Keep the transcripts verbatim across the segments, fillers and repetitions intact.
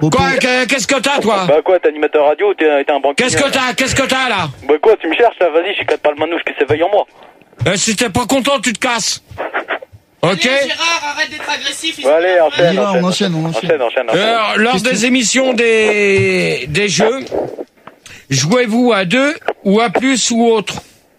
Bon, Quoi, pour- que- qu'est-ce que t'as, toi? Bah quoi, t'es animateur radio ou t'es, t'es un banquier? Qu'est-ce que t'as, qu'est-ce que t'as, là? Bah quoi, tu me cherches là, vas-y, je capte pas le manouche qui s'éveille en moi. Euh, si t'es pas content, tu te casses. Ok? Allez, Gérard, arrête d'être agressif. ils Bah, sont allez, pas enchaîne, On y va, enchaîne, on enchaîne, on enchaîne. enchaîne, enchaîne, enchaîne. Alors, lors Question. des émissions des, des jeux, jouez-vous à deux ou à plus ou autre?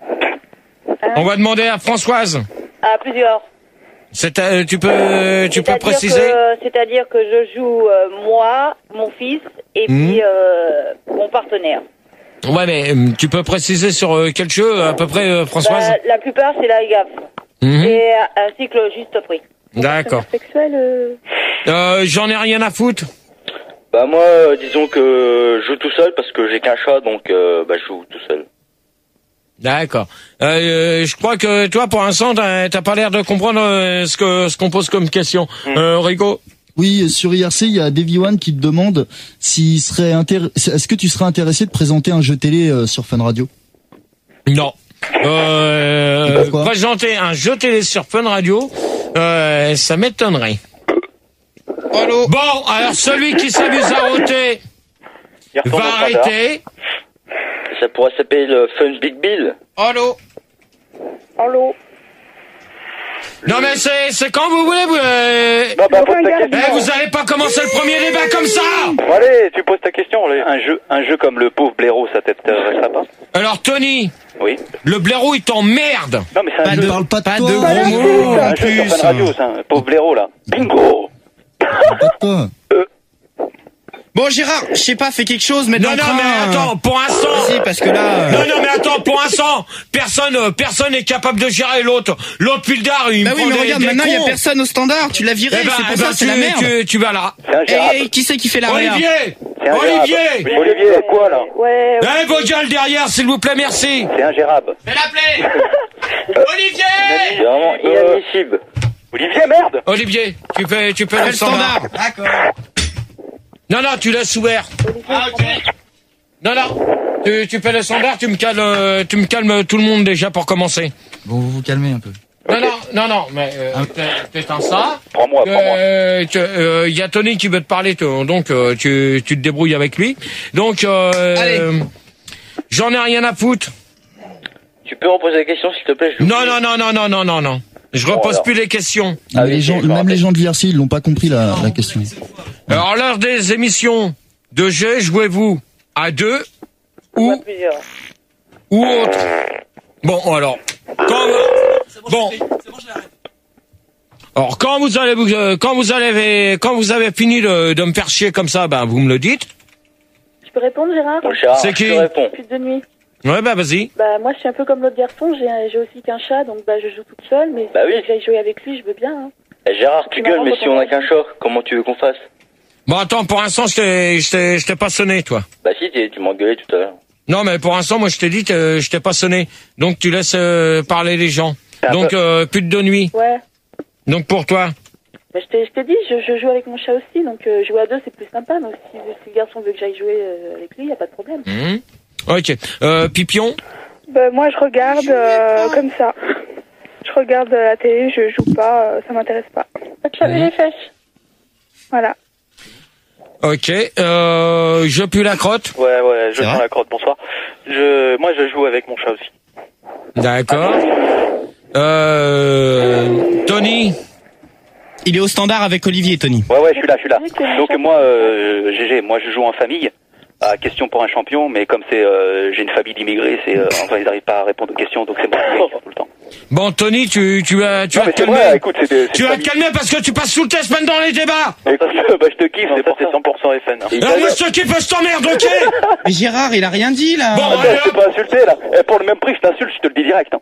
On va demander à Françoise. À plusieurs. C'est, euh, tu peux, tu peux C'est-à-dire préciser? que- C'est-à-dire que je joue euh, moi, mon fils et Mhm. puis euh, mon partenaire. Ouais, mais euh, tu peux préciser sur euh, quel jeu à peu près, euh, Françoise? Bah, la plupart, c'est la gaffe. Mhm. Et euh, ainsi que le juste prix. D'accord. Sexuel euh... Euh, j'en ai rien à foutre. Bah moi, euh, disons que je joue tout seul parce que j'ai qu'un chat, donc euh, bah je joue tout seul. D'accord. Euh, je crois que toi, pour l'instant, t'as, t'as pas l'air de comprendre euh, ce que ce qu'on pose comme question. Euh, Rico. Oui, sur I R C, il y a Davy One qui te demande s'il serait intér- est-ce que tu serais intéressé de présenter un jeu télé euh, sur Fun Radio? Non. Euh, Pourquoi présenter un jeu télé sur Fun Radio, euh, ça m'étonnerait. Allô. Bon, alors celui qui s'amuse à rôter Il retourne va au standard. arrêter. Ça pourrait s'appeler le Fun Big Bill. Allô. Allô. Non mais c'est c'est quand vous voulez. Vous, euh... Non, bah pose ta eh, question. vous allez pas commencer le premier débat comme ça. Bon, allez, tu poses ta question. Là. Un jeu, un jeu comme le pauvre blaireau, ça t'intéresserait pas? Alors Tony, Oui. le blaireau il t'emmerde. Non, mais c'est un Pas jeu. de, parle pas de pas toi. de parle gros C'est mots un en jeu sur plus. Fun Radio, ça. Un pauvre blaireau là. Bingo. pas de toi. Bon, Gérard, je sais pas, fais quelque chose, mais Non dans le non train, mais attends, pour l'instant. Vas-y, parce que là. euh, Non non mais attends, pour l'instant, personne euh, personne n'est capable de gérer l'autre. L'autre Pildar, il Bah me oui, prend mais des, regarde, des maintenant il y a cons. personne au standard, tu l'as viré, Eh ben, c'est pour eh ça, ben, c'est tu, la merde. tu, tu vas là. C'est un gérable. Et, et qui c'est qui fait la réa? Olivier, C'est un gérable. Olivier. Olivier, quoi là? Ouais. ouais. Eh, vos gueules derrière, s'il vous plaît, merci. C'est un gérable. Fais l'appeler. C'est Olivier. vraiment inadmissible. Olivier, merde. Olivier, tu peux, tu peux Fais le le standard. standard. D'accord. Non, non, tu laisses ouvert. Ah, ok. Non, non, tu, tu fais le standard, tu me calmes, euh, tu me calmes tout le monde déjà pour commencer. Bon, vous vous calmez un peu. Non, non, non, non, mais euh, t'es un ça. Prends-moi, prends-moi. Euh, tu- euh, y a Tony qui veut te parler, toi, donc euh, tu, tu te débrouilles avec lui. Donc, euh, Allez. euh, j'en ai rien à foutre. Tu peux reposer la question s'il te plaît? je- Non, non, non, non, non, non, non, non. Je Bon, repose alors. plus les questions. Ah, oui, les gens, je me même rappelle. les gens de l'I R C, ils l'ont pas compris la, la question. Alors, lors des émissions de jeu, jouez-vous à deux ou, À plusieurs. ou autre. Bon, alors, quand, bon, alors quand vous allez, vous, euh, quand vous allez, quand vous avez fini de, de me faire chier comme ça, ben vous me le dites. Je peux répondre, Gérard? Mon cher, C'est je qui te réponds. Plus de nuit. Ouais, bah vas-y. Bah moi je suis un peu comme l'autre garçon, j'ai j'ai aussi qu'un chat, donc bah je joue toute seule, mais Bah oui. si j'aille jouer avec lui, je veux bien. Hein. Eh, Gérard, tu C'est gueules, marrant mais quand si on on a va qu'un chat, comment tu veux qu'on fasse? Bon, attends, pour l'instant, je t'ai, je t'ai, je t'ai pas sonné, toi. Bah si, t'es- tu m'engueulais tout à l'heure. Non, mais pour l'instant, moi, je t'ai dit que je t'ai pas sonné. Donc, tu laisses euh, parler les gens. C'est un Donc, peu- euh, plus de deux nuits. Ouais. Donc, pour toi. Bah je t'ai je t'ai dit, je, je joue avec mon chat aussi, donc euh, jouer à deux c'est plus sympa, donc si, si le garçon veut que j'aille jouer euh, avec lui, y a pas de problème. Mhm. Ok. Euh, Pipion. Bah, moi, je regarde euh, comme ça. Je regarde euh, la télé, je joue pas, euh, ça m'intéresse pas. Pas de chaver les fesses. Voilà. Ok. Euh, je pue la crotte. Ouais, ouais, je C'est prends vrai la crotte, bonsoir. Je, moi, je joue avec mon chat aussi. D'accord. Euh, Tony. Il est au standard avec Olivier, Tony. Ouais, ouais, je suis là, je suis là. Oui, que mon Donc chat- moi, euh, G G, moi je joue en famille. À question pour un champion, mais comme c'est, euh, j'ai une famille d'immigrés, c'est, euh, enfin ils n'arrivent pas à répondre aux questions, donc c'est moi qui gagne tout le temps. Bon, Tony, tu, tu vas, tu Non, vas mais te c'est calmer. vrai, écoute, c'est, c'est Tu vas te calmer parce que tu passes tout le test même dans les débats. Écoute, bah je te kiffe, c'est pour ça. cent pour cent F N. Alors, moi, je te kiffe, je t'emmerde, ok? Mais Gérard, il a rien dit, là. Bon, Attends, allez, je t'ai pas insulté là. Eh, pour le même prix, je t'insulte, je te le dis direct. Hein.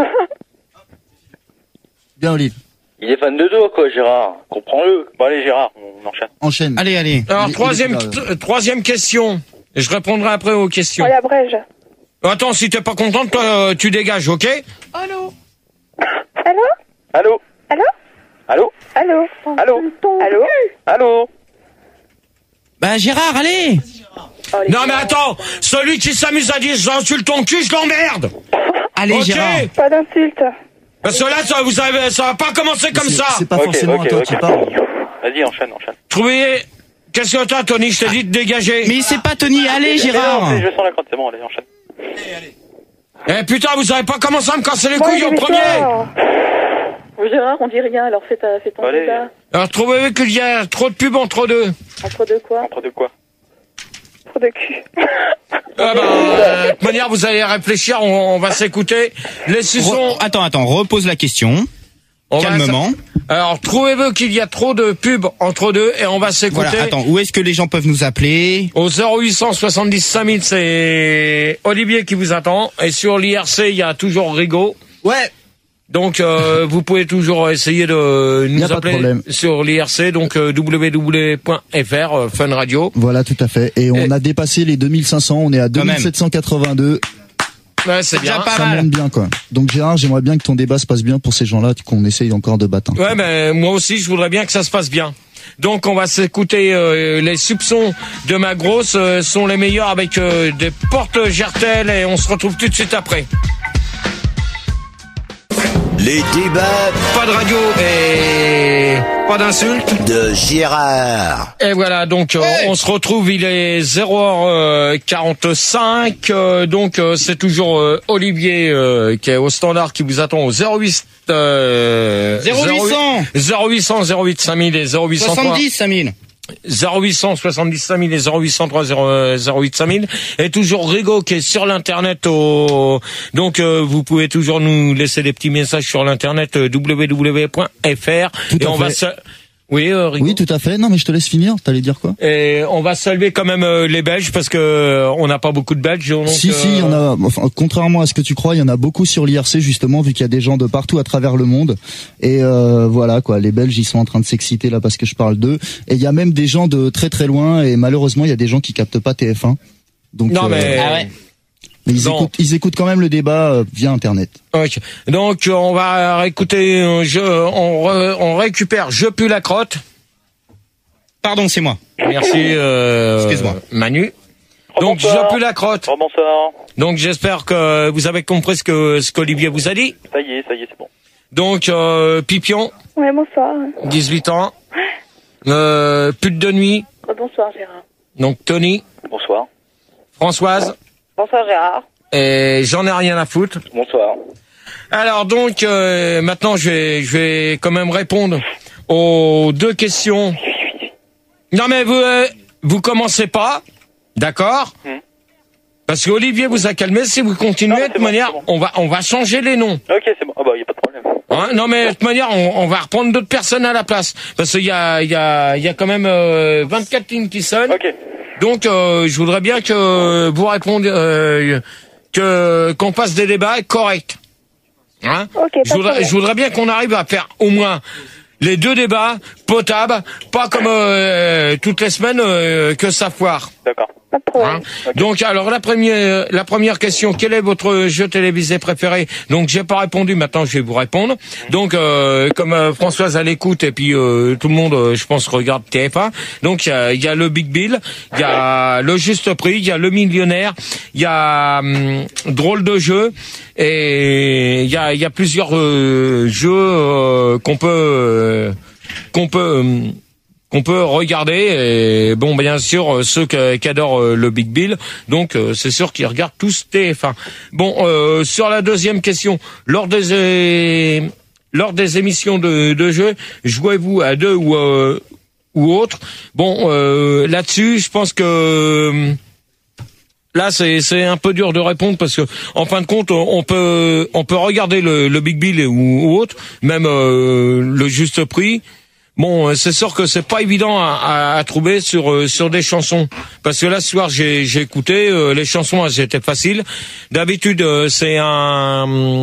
Bien, Olive. Il est fan de dos, quoi, Gérard. Comprends-le. Bon, allez, Gérard, on enchaîne. Enchaîne. Allez, allez. Alors, Il est- troisième, il est plus là, t- troisième question. Je répondrai après aux questions. Oh, la brèche. Attends, si t'es pas contente, toi, euh, tu dégages, ok? Allô? Allô? Allô? Allô? Allô? Allô? Allô? Allô? Bah, Gérard, allez. Non, mais attends, celui qui s'amuse à dire j'insulte ton cul, je l'emmerde! Allez, Ok? Gérard. Pas d'insulte. Parce que là, ça, vous avez, ça va pas commencer comme C'est- ça! C'est pas Ok, forcément ok, à toi ok. qui parle. Vas-y, enchaîne, enchaîne. Trouvez Qu'est-ce que t'as, Tony? Je t'ai dit de dégager. Mais c'est pas Tony, allez Gérard. Je sens la crotte, c'est bon, allez, enchaîne. Eh putain, vous savez pas commencé à me casser les Bon, couilles j'ai au mis premier. ça. Oh, Gérard, on dit rien, alors fais, ta, fais ton Allez. débat. Alors trouvez-vous qu'il y a trop de pubs entre deux? Entre deux quoi? Entre de quoi? Trop de cul. Ah bah, euh, de toute manière, vous allez réfléchir, on, on va s'écouter. Les suçons... Re- Attends, attends, repose la question. on va Calmement. s- Alors, trouvez-vous qu'il y a trop de pubs entre deux et on va s'écouter. Voilà, attends, où est-ce que les gens peuvent nous appeler? Au zéro huit cent soixante-dix cinq mille, c'est Olivier qui vous attend. Et sur l'I R C, il y a toujours Rigaud. Ouais. Donc, euh, vous pouvez toujours essayer de Y a nous pas de appeler problème. sur l'I R C, donc euh, w w w point f r, euh, Fun Radio. Voilà, tout à fait. Et on Et- a dépassé les deux mille cinq cents, on est à Quand même. deux mille sept cent quatre-vingt-deux. Ouais, c'est bien. déjà pas Ça mal. monte bien, quoi. Donc Gérard, j'aimerais bien que ton débat se passe bien pour ces gens-là, qu'on essaye encore de battre. hein. Ouais, mais moi aussi, je voudrais bien que ça se passe bien. Donc, on va s'écouter euh, les soupçons de ma grosse euh, sont les meilleurs avec euh, des portes Gertel et on se retrouve tout de suite après. Les débats Pas de radio et pas d'insultes. de Gérard. Et voilà, donc euh, on se retrouve, il est zéro heure quarante-cinq, euh, donc euh, c'est toujours euh, Olivier euh, qui est au standard qui vous attend au zéro huit euh, zéro huit cent zéro huit cent zéro huit cinq mille et zéro huit cent trois soixante-dix, cinq mille. zéro huit cent soixante-dix cinq mille et zéro huit cent trois zéro huit cinq mille et toujours Rigaud qui est sur l'internet au donc euh, vous pouvez toujours nous laisser des petits messages sur l'internet euh, w w w point f r Tout et à on va fait. se oui euh, Rigaud. Oui, tout à fait. Non, mais je te laisse finir. T'allais dire quoi? Et on va saluer quand même euh, les Belges parce que euh, on n'a pas beaucoup de Belges. Donc, Si, si, il y en a, enfin, contrairement à ce que tu crois, il y en a beaucoup sur l'I R C, justement, vu qu'il y a des gens de partout à travers le monde. Et euh, voilà, quoi, les Belges, ils sont en train de s'exciter là parce que je parle d'eux. Et il y a même des gens de très très loin, et malheureusement, il y a des gens qui captent pas T F un. Donc, Non euh, mais. Ah ouais. mais ils, Non. écoutent, ils écoutent quand même le débat euh, via Internet. Ok. Donc euh, on va réécouter. euh, Je, on, re- on récupère. Je pue la crotte. Pardon, c'est moi. Merci. Euh, Excuse-moi. Manu. Donc Rebonsoir. je pue la crotte. Oh, bonsoir. Donc j'espère que vous avez compris ce que ce qu'Olivier vous a dit. Ça y est, ça y est, c'est bon. Donc euh, Pipion, Ouais, bonsoir. dix-huit ans. Euh, pute de nuit. Bonsoir Gérard. Donc Tony, Bonsoir. Françoise Bonsoir Gérard. et j'en ai rien à foutre. Bonsoir. Alors donc euh, maintenant je vais je vais quand même répondre aux deux questions. Non mais vous euh, vous commencez pas, d'accord? Hmm. Parce que Olivier vous a calmé. Si vous continuez Non, mais de c'est toute bon, manière, c'est bon. on va on va changer les noms. Ok, c'est bon. Ah bah, y a pas de problème. Hein, non mais de toute manière, on, on va reprendre d'autres personnes à la place parce qu'il y a il y a il y a quand même euh, vingt-quatre lignes qui sonnent. Ok. Donc euh, je voudrais bien que vous répondiez euh, que qu'on fasse des débats corrects. Hein Ok, pas je de voudrais problème. je voudrais bien qu'on arrive à faire au moins les deux débats potables, pas comme euh, toutes les semaines euh, que ça foire. D'accord. Pas de problème. Hein. Donc alors la première la première question, quel est votre jeu télévisé préféré? Donc j'ai pas répondu, maintenant je vais vous répondre. Donc euh, comme euh, Françoise à l'écoute et puis euh, tout le monde euh, je pense regarde T F un. Donc il y a, il y a le Big Bill, il y a le Juste Prix, il y a le Millionnaire, il y a hum, Drôle de jeu et il y a il y a plusieurs euh, jeux euh, qu'on peut euh, qu'on peut hum, qu'on peut regarder et bon bien sûr euh, ceux que- qui adorent euh, le Big Bill donc euh, c'est sûr qu'ils regardent tous T F un. Bon euh, sur la deuxième question, lors des euh, lors des émissions de, de jeux, jouez-vous à deux ou euh, ou autre? Bon euh, là-dessus, je pense que euh, là c'est c'est un peu dur de répondre parce que en fin de compte on peut on peut regarder le, le Big Bill ou, ou autre, même euh, le Juste Prix. Bon, euh, c'est sûr que c'est pas évident à, à, à trouver sur euh, sur des chansons parce que là ce soir j'ai j'ai écouté euh, les chansons, elles étaient faciles. D'habitude euh, c'est un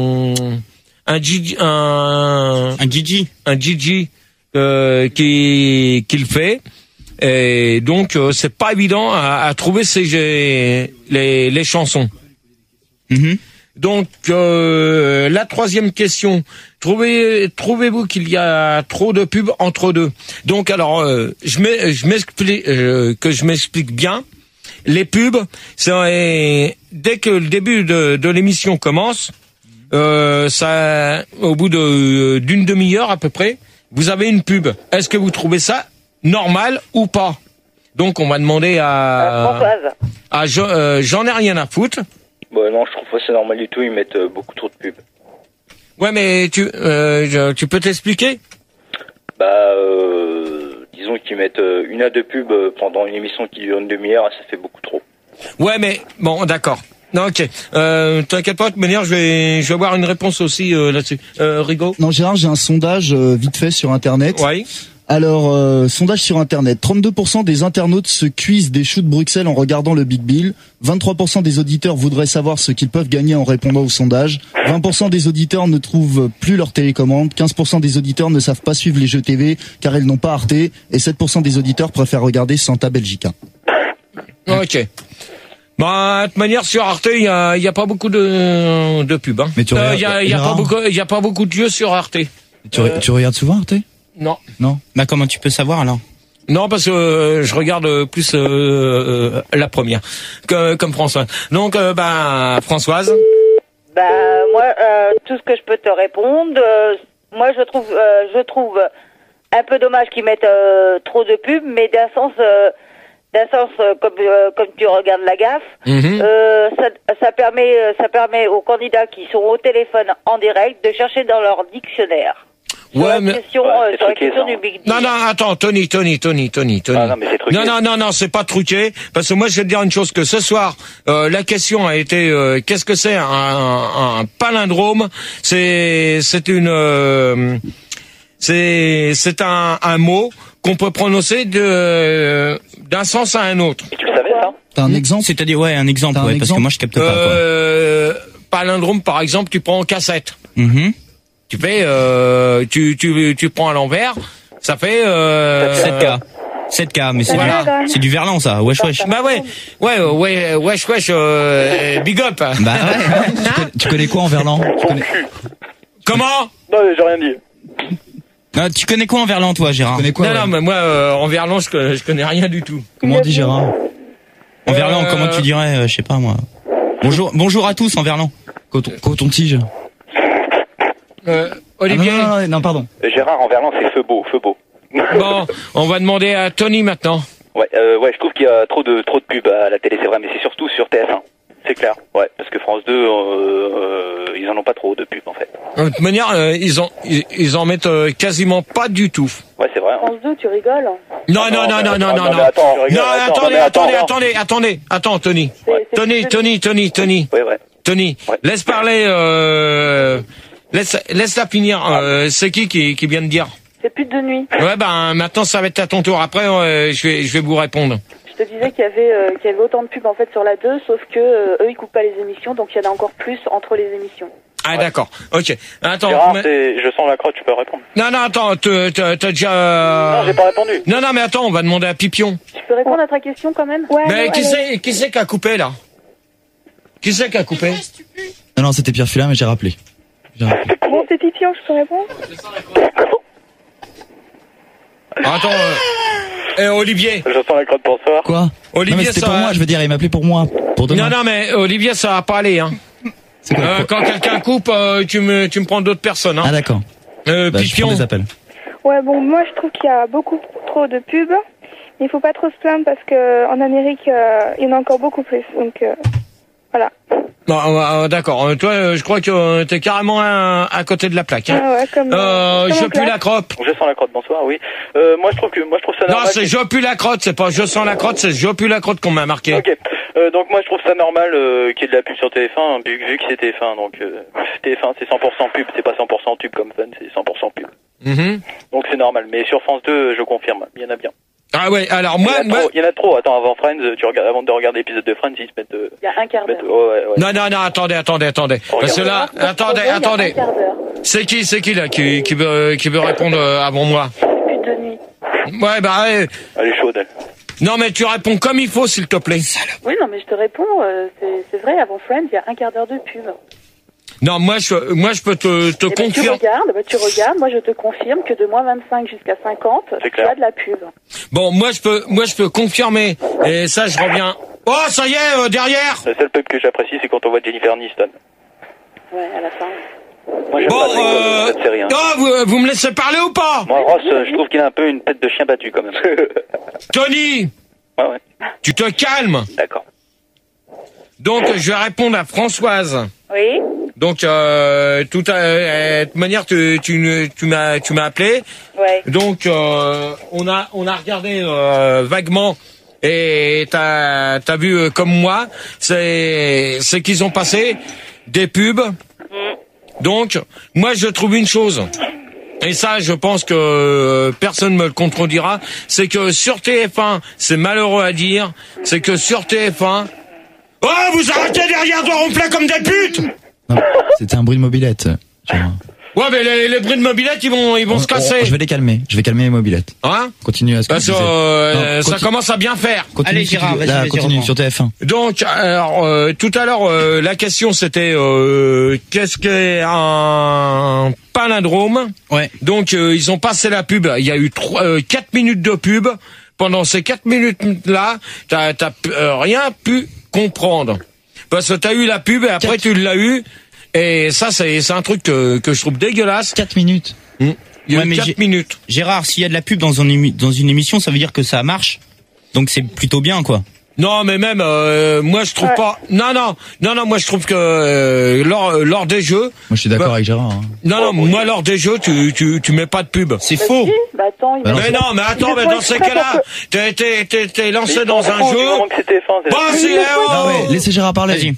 un Gigi un Un Gigi. un Gigi euh, qui qui le fait et donc euh, c'est pas évident à, à trouver ces les les chansons. Mhm. Donc euh, la troisième question, trouvez trouvez-vous qu'il y a trop de pubs entre deux? Donc alors euh, je m'e- je m'explique euh, que je m'explique bien. Les pubs, c'est dès que le début de, de l'émission commence, euh, ça au bout de d'une demi-heure à peu près, vous avez une pub. Est-ce que vous trouvez ça normal ou pas? Donc on va demander à... Euh, Françoise. à Jo- euh, J'en ai rien à foutre. Bah non, je trouve pas c'est normal du tout, ils mettent euh, beaucoup trop de pubs. Ouais, mais tu, euh, je- tu peux t'expliquer? Bah, euh, disons qu'ils mettent euh, une à deux pubs euh, pendant une émission qui dure une demi-heure, ça fait beaucoup trop. Ouais, mais bon, d'accord. Non, ok. Euh, t'inquiète pas, de toute manière, je vais, je vais avoir une réponse aussi euh, là-dessus. Euh, Rigaud? Non, Gérard, j'ai un sondage euh, vite fait sur Internet. Oui. Alors, euh, sondage sur Internet. trente-deux pour cent des internautes se cuisent des choux de Bruxelles en regardant le Big Bill. vingt-trois pour cent des auditeurs voudraient savoir ce qu'ils peuvent gagner en répondant au sondage. vingt pour cent des auditeurs ne trouvent plus leur télécommande. quinze pour cent des auditeurs ne savent pas suivre les jeux T V car ils n'ont pas Arte. Et sept pour cent des auditeurs préfèrent regarder Santa Belgica. Ok. Bah, de toute manière, sur Arte, il y a, il y a pas beaucoup de, de pubs. Hein. Mais tu Euh, regardes- il y a, il y a pas Gérard beaucoup, il y a pas beaucoup de jeux sur Arte. Tu, re- tu regardes souvent Arte? Non. Non. Bah comment tu peux savoir alors? Non, parce que euh, je regarde plus euh, euh, la première, que, comme François. Donc, euh, bah, Françoise. Bah moi, euh, tout ce que je peux te répondre, euh, moi je trouve, euh, je trouve un peu dommage qu'ils mettent euh, trop de pubs, mais d'un sens, euh, d'un sens euh, comme euh, comme tu regardes la gaffe, Mhm. euh, ça, ça permet, euh, ça permet aux candidats qui sont au téléphone en direct de chercher dans leur dictionnaire. Sur Ouais, la mais... question, Ouais, euh, c'est sur la truqué, question ça. du Big Deal. Non, non, attends, Tony, Tony, Tony, Tony, Tony. Ah non, mais c'est truqué. Non, non, non, non, c'est pas truqué. Parce que moi, je vais te dire une chose, que ce soir, euh, la question a été, euh, qu'est-ce que c'est un, un, un palindrome? C'est, c'est une, euh, c'est, c'est un, un mot qu'on peut prononcer de, d'un sens à un autre. Et tu le savais, ça? T'as un exemple? C'est-à-dire ouais un exemple, T'as un ouais, parce que exemple moi je capte pas quoi. Euh, palindrome, par exemple, tu prends en cassette. Mhm. Tu fais, euh, tu, tu, tu prends à l'envers, ça fait, euh, sept K. sept K, mais c'est Voilà. du, c'est du verlan ça. Wesh wesh. Bah ouais, ouais, euh, ouais, wesh, wesh, euh, big up. Bah ouais. tu, connais, tu connais quoi en verlan? Tu connais, Comment? Non, mais j'ai rien dit. Ah, tu connais quoi en verlan toi, tu Gérard? connais quoi? Non, ouais non, mais moi, euh, en verlan, je, connais- je connais rien du tout. Comment on dit Gérard? En verlan, Euh, comment tu dirais, euh, je sais pas moi. Bonjour, bonjour à tous en verlan. Coton, coton-tige. Euh, Ah, Olivier? non, non, non, non, pardon. Euh, Gérard, en verlan, c'est feu beau, feu beau. Bon, on va demander à Tony maintenant. Ouais, euh, ouais, je trouve qu'il y a trop de trop de pubs à la télé, c'est vrai, mais c'est surtout sur T F un. C'est clair, ouais, parce que France deux, euh, euh, ils en ont pas trop de pubs en fait. De toute manière, euh, ils, en, ils, ils en mettent euh, quasiment pas du tout. Ouais, c'est vrai. Hein. France deux, tu rigoles. Non, Ah non, non, non, non, ah, non, mais non. attends, je rigole, Non, attends, attendez, mais attends, attendez, attends. attendez, attendez, attends, Tony. C'est- c'est Tony, plus Tony, Tony, Tony, Ouais, ouais. Tony. Ouais. Laisse parler, euh, laisse, laisse-la finir. Euh, c'est qui, qui qui vient de dire? C'est plus de nuit. Ouais, ben maintenant ça va être à ton tour. Après, euh, je vais je vais vous répondre. Je te disais qu'il y avait euh, qu'il y avait autant de pubs en fait sur la deux, sauf que euh, eux ils coupent pas les émissions, donc il y en a encore plus entre les émissions. Ah d'accord. Ok. Attends. Gérard, mais- c'est, je sens la crotte, tu peux répondre. Non, non, attends. T'as t'as- t'as déjà. Non, j'ai pas répondu. Non, non, mais attends, on va demander à Pipion. Tu peux répondre à ta question quand même? Ouais, Mais ouais, qui ouais. c'est qui c'est qui a coupé là? Qui c'est qui a coupé? Non, non, c'était Pierre Fulin, mais j'ai rappelé. J'ai rappelé. Bon, c'est Pipion, je peux répondre? Attends. Euh... Eh, Olivier. Je sens la crotte, bonsoir. Quoi? Olivier, Non, mais c'était ça pour va- moi, je veux dire, il m'a appelé pour moi. Pour demain. Non, non, mais Olivier, ça va pas aller. Hein. C'est quoi, Euh, quoi quand quelqu'un coupe, euh, tu me tu me prends d'autres personnes. Hein. Ah d'accord. Euh, Bah, je Pipion. prends des appels. Ouais, bon, moi je trouve qu'il y a beaucoup trop de pubs. Il faut pas trop se plaindre parce que en Amérique, euh, il y en a encore beaucoup plus. Donc euh, voilà. Non, euh, d'accord. Euh, Toi, euh, je crois que euh, t'es carrément à, à côté de la plaque. Hein. Ah ouais, comme, Euh, comme je en pue classe. la crotte. Je sens la crotte, bonsoir, oui. Euh, moi, je trouve que, moi, je trouve ça Non, normal. c'est que- je pue la crotte. C'est pas je sens la crotte, c'est je pue la crotte qu'on m'a marqué. Ok. Euh, donc moi je trouve ça normal euh, qu'il y ait de la pub sur T F un, vu, vu que c'est T F un. Donc euh, T F un c'est cent pour cent pub, c'est pas cent pour cent tube comme Fun, c'est cent pour cent pub. Mhm. Donc c'est normal. Mais sur France deux, je confirme, il y en a bien. Ah ouais. Alors Il y moi, en a moi... trop. Il y en a trop. Attends, avant Friends, tu regardes, avant de regarder l'épisode de Friends, ils se mettent. Euh, Il y a un quart se mettent- d'heure. ouais, ouais, ouais. non, non, non. Attendez, attendez, attendez. Parce que là, attendez, Il y a attendez. un quart d'heure. C'est qui, c'est qui là qui qui veut qui veut répondre euh, avant moi? C'est plus de nuit. Ouais, bah ouais. Elle est chaude. Elle. Non, mais tu réponds comme il faut, s'il te plaît. Oui, non, mais je te réponds, euh, c'est c'est vrai, avant Friends, il y a un quart d'heure de pub. Non, moi je moi je peux te te Eh ben, tu confirmer. regardes, bah, tu regardes, moi je te confirme que de moins vingt-cinq jusqu'à cinquante, C'est tu clair. as de la pub. Bon, moi je peux moi je peux confirmer. Et ça, je reviens. Oh, ça y est, euh, derrière. La seule pub que j'apprécie, c'est quand on voit Jennifer Aniston. Ouais, à la fin. Moi j'aime Bon, pas cette- euh... cette série. Hein. oh, vous, vous me laissez parler ou pas? Moi Ross, euh, je trouve qu'il a un peu une tête de chien battu quand même. Tony, Ouais, ouais. Tu te calmes. D'accord. Donc, je vais répondre à Françoise. Oui. Donc, euh, tout à, euh, de toute manière, tu, tu, tu m'as, tu m'as appelé. Ouais. Donc, euh, on a, on a regardé euh, vaguement. Et t'as, t'as vu euh, comme moi, c'est, c'est qu'ils ont passé des pubs. Mm. Donc, moi, je trouve une chose. Et ça, je pense que euh, personne me le contredira. C'est que sur T F un, c'est malheureux à dire, c'est que sur T F un, oh, vous arrêtez derrière de ronfler comme des putes! Non, c'était un bruit de mobilette. Gérard. Ouais, mais les, les bruits de mobilette, ils vont, ils vont On- se casser. on- je vais les calmer. Je vais calmer les mobilettes. Hein? Continue à ce que Parce tu que disais. euh, Non, ça conti- commence à bien faire. Continue, Allez, si tu Gérard, veux. vas-y, Là, vas-y, continue reprends. sur T F un. Donc, alors, euh, tout à l'heure, euh, la question c'était euh, qu'est-ce qu'est un palindrome? Ouais. Donc, euh, ils ont passé la pub. Il y a eu trois, euh, quatre minutes de pub. Pendant ces quatre minutes-là, t'as, t'as euh, rien pu comprendre. Parce que t'as eu la pub et après tu l'as eu. Et ça, c'est, c'est un truc que, que je trouve dégueulasse. quatre minutes. Mmh. Il y a Ouais, eu mais quatre j'ai- minutes. Gérard, s'il y a de la pub dans, un émi- dans une émission, ça veut dire que ça marche. Donc c'est plutôt bien, quoi. Non, mais même, euh, moi je trouve Ouais. pas. Non, non, non, non, moi je trouve que euh, lors, lors des jeux. Moi, je suis d'accord Bah, avec Gérard. hein. Non, non, moi lors des jeux, tu, tu, tu mets pas de pub. C'est Bah, faux. si, bah attends, il Bah va- non, Mais non, mais attends, Ils mais font dans ces exprès cas-là, pour t'es, t'es, t'es, t'es lancé Mais dans ils un s'en foutent du jeu. moment que c'est T F un, c'est Bah, la- c'est, oh, Ah ouais, laissez Gérard parler. Vas-y.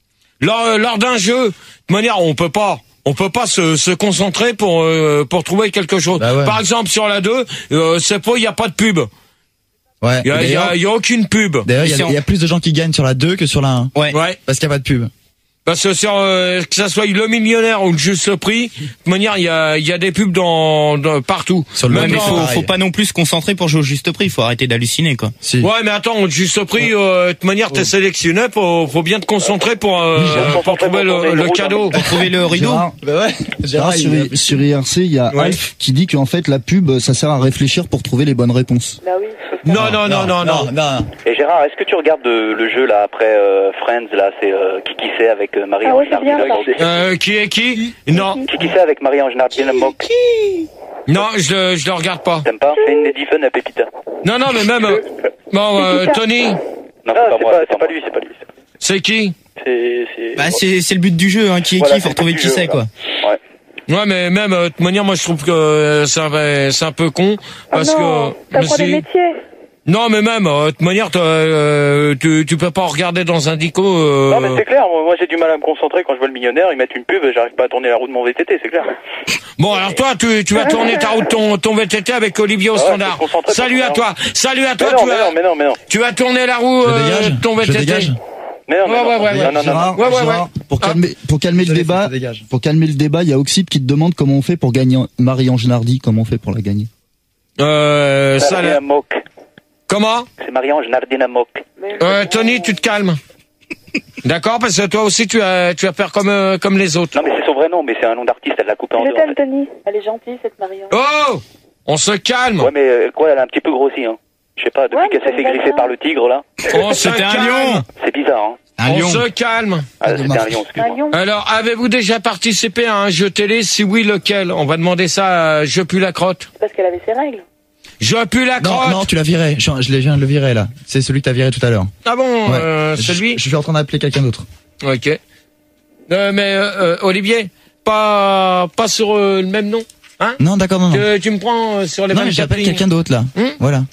lors, lors d'un jeu, de manière, on peut pas. On peut pas se, se concentrer pour euh, pour trouver quelque chose. Bah ouais. Par exemple, sur la deux, euh, c'est pas, il y a pas de pub. Ouais. Il y a, il y D'ailleurs, a, il y a aucune pub. d'ailleurs, il y, Si a- on- il y a plus de gens qui gagnent sur la deux que sur la un. Ouais. Ouais. Parce qu'il n'y a pas de pub. Parce que sur euh, que ça soit le millionnaire ou le juste prix, de toute manière, il y a il y a des pubs dans, dans partout. Sur le Ouais, Même mais dans- faut, pareil. faut pas non plus se concentrer pour jouer au juste prix. Faut arrêter d'halluciner, quoi. Si. Ouais, mais attends, le juste prix, euh, de toute manière, t'es sélectionné, faut, faut bien te concentrer pour, euh, Oui, pour trouver le, le cadeau. Pour trouver le rideau. Gérard, Bah ouais. Gérard, sur, il- sur I R C, il y a Ouais. Alf qui dit qu'en fait la pub, ça sert à réfléchir pour trouver les bonnes réponses. Bah oui. Non, non, non, non, non. non. Et Gérard, est-ce que tu regardes euh, le jeu là après euh, Friends là, c'est euh, qui qui c'est avec euh, Marie Ah ouais, Ange c'est bien, Nardi- ça. Euh, qui est qui? Non, Qui qui c'est avec Marie Ange Nardi-Mock? non, je, le- je le regarde pas. T'aimes pas? C'est une Lady Fun à Pépita. Non, non, mais même, euh, bon, euh, Tony, Non, c'est pas moi, c'est pas lui, c'est pas lui. c'est qui? C'est c'est. Bah c'est c'est le but du jeu, hein. Qui est Voilà, qui, faut c'est retrouver le but qui du c'est, jeu, quoi. Ouais. Ouais, mais même, euh, de toute manière, moi, je trouve que euh, c'est un, c'est un peu con, parce Ah non, que... ça mais prend des si- métiers. Non, mais même, euh, de toute manière, t'as, euh, tu, tu peux pas regarder dans un dico... Euh... Non mais c'est clair, moi, moi, j'ai du mal à me concentrer quand je vois le millionnaire, ils mettent une pub, j'arrive pas à tourner la roue de mon V T T, c'est clair. Bon, alors toi, tu, tu vas tourner ta route, ton, ton V T T avec Olivier au Ouais, standard. je suis concentré Salut pour à ça. toi. Salut à toi, Mais non, tu mais vas, non, mais non, mais non. tu vas tourner la roue, Je euh, dégage. de ton V Je T T. dégage. Mais non, mais Ouais, non, ouais, ouais, non, non, non, Gérard, Ouais, ouais, Gérard, ouais. pour Ah. calmer pour calmer le Je laisse, débat, ça dégage. pour calmer le débat, il y a Oxyde qui te demande comment on fait pour gagner Marie-Ange Nardi, comment on fait pour la gagner. Euh, ça, là. Nardi-Mock. Comment? C'est Marie-Ange Nardi-Mock. Euh, Tony, tu te calmes. D'accord, parce que toi aussi, tu vas, tu vas faire comme, euh, comme les autres. Non mais c'est son vrai nom, mais c'est un nom d'artiste, elle l'a coupé en Je deux. en t'aime, fait. Tony. Elle est gentille, cette Marion. Oh! On se calme. Ouais mais euh, quoi, elle a un petit peu grossi, hein. Je sais pas, depuis Ouais, qu'elle mais s'est fait ça me griffer va par bien. le tigre là, On se C'était un calme. lion. c'est bizarre, hein. Un On lion. se calme. Ah, c'était un lion, excuse-moi. Marion. Alors, avez-vous déjà participé à un jeu télé? Si oui, lequel? On va demander ça à Je pue la crotte. Parce qu'elle avait ses règles. Je pue la Non, crotte. non, tu l'as viré. Je, je l'ai- je viens de le virer là. C'est celui que t'as viré tout à l'heure. Ah bon, Ouais. euh, Je- celui? Je suis en train d'appeler quelqu'un d'autre. Ok. Euh, mais euh, euh, Olivier, pas pas sur euh, le même nom, hein? Non, d'accord, non, non. Tu, tu me prends euh, sur les Non, mais vingt-quatre j'appelle lignes. quelqu'un d'autre là. Hum Voilà.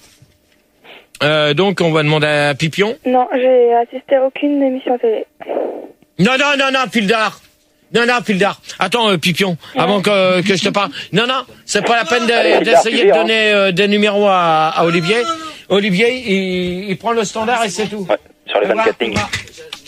Euh, donc on va demander à Pipion. Non, j'ai assisté à aucune émission télé. Non, non, non, non, Fildar. Non, non, Fildar. Attends, euh, Pipion, avant que, que je te parle. Non, non, c'est pas la peine de- Allez, Fildar, d'essayer tu de viens, donner euh, des numéros à, à Olivier. Olivier, il, il prend le standard et c'est tout. Ouais, sur les Fais voir, vingt-quatre fais lignes. voir.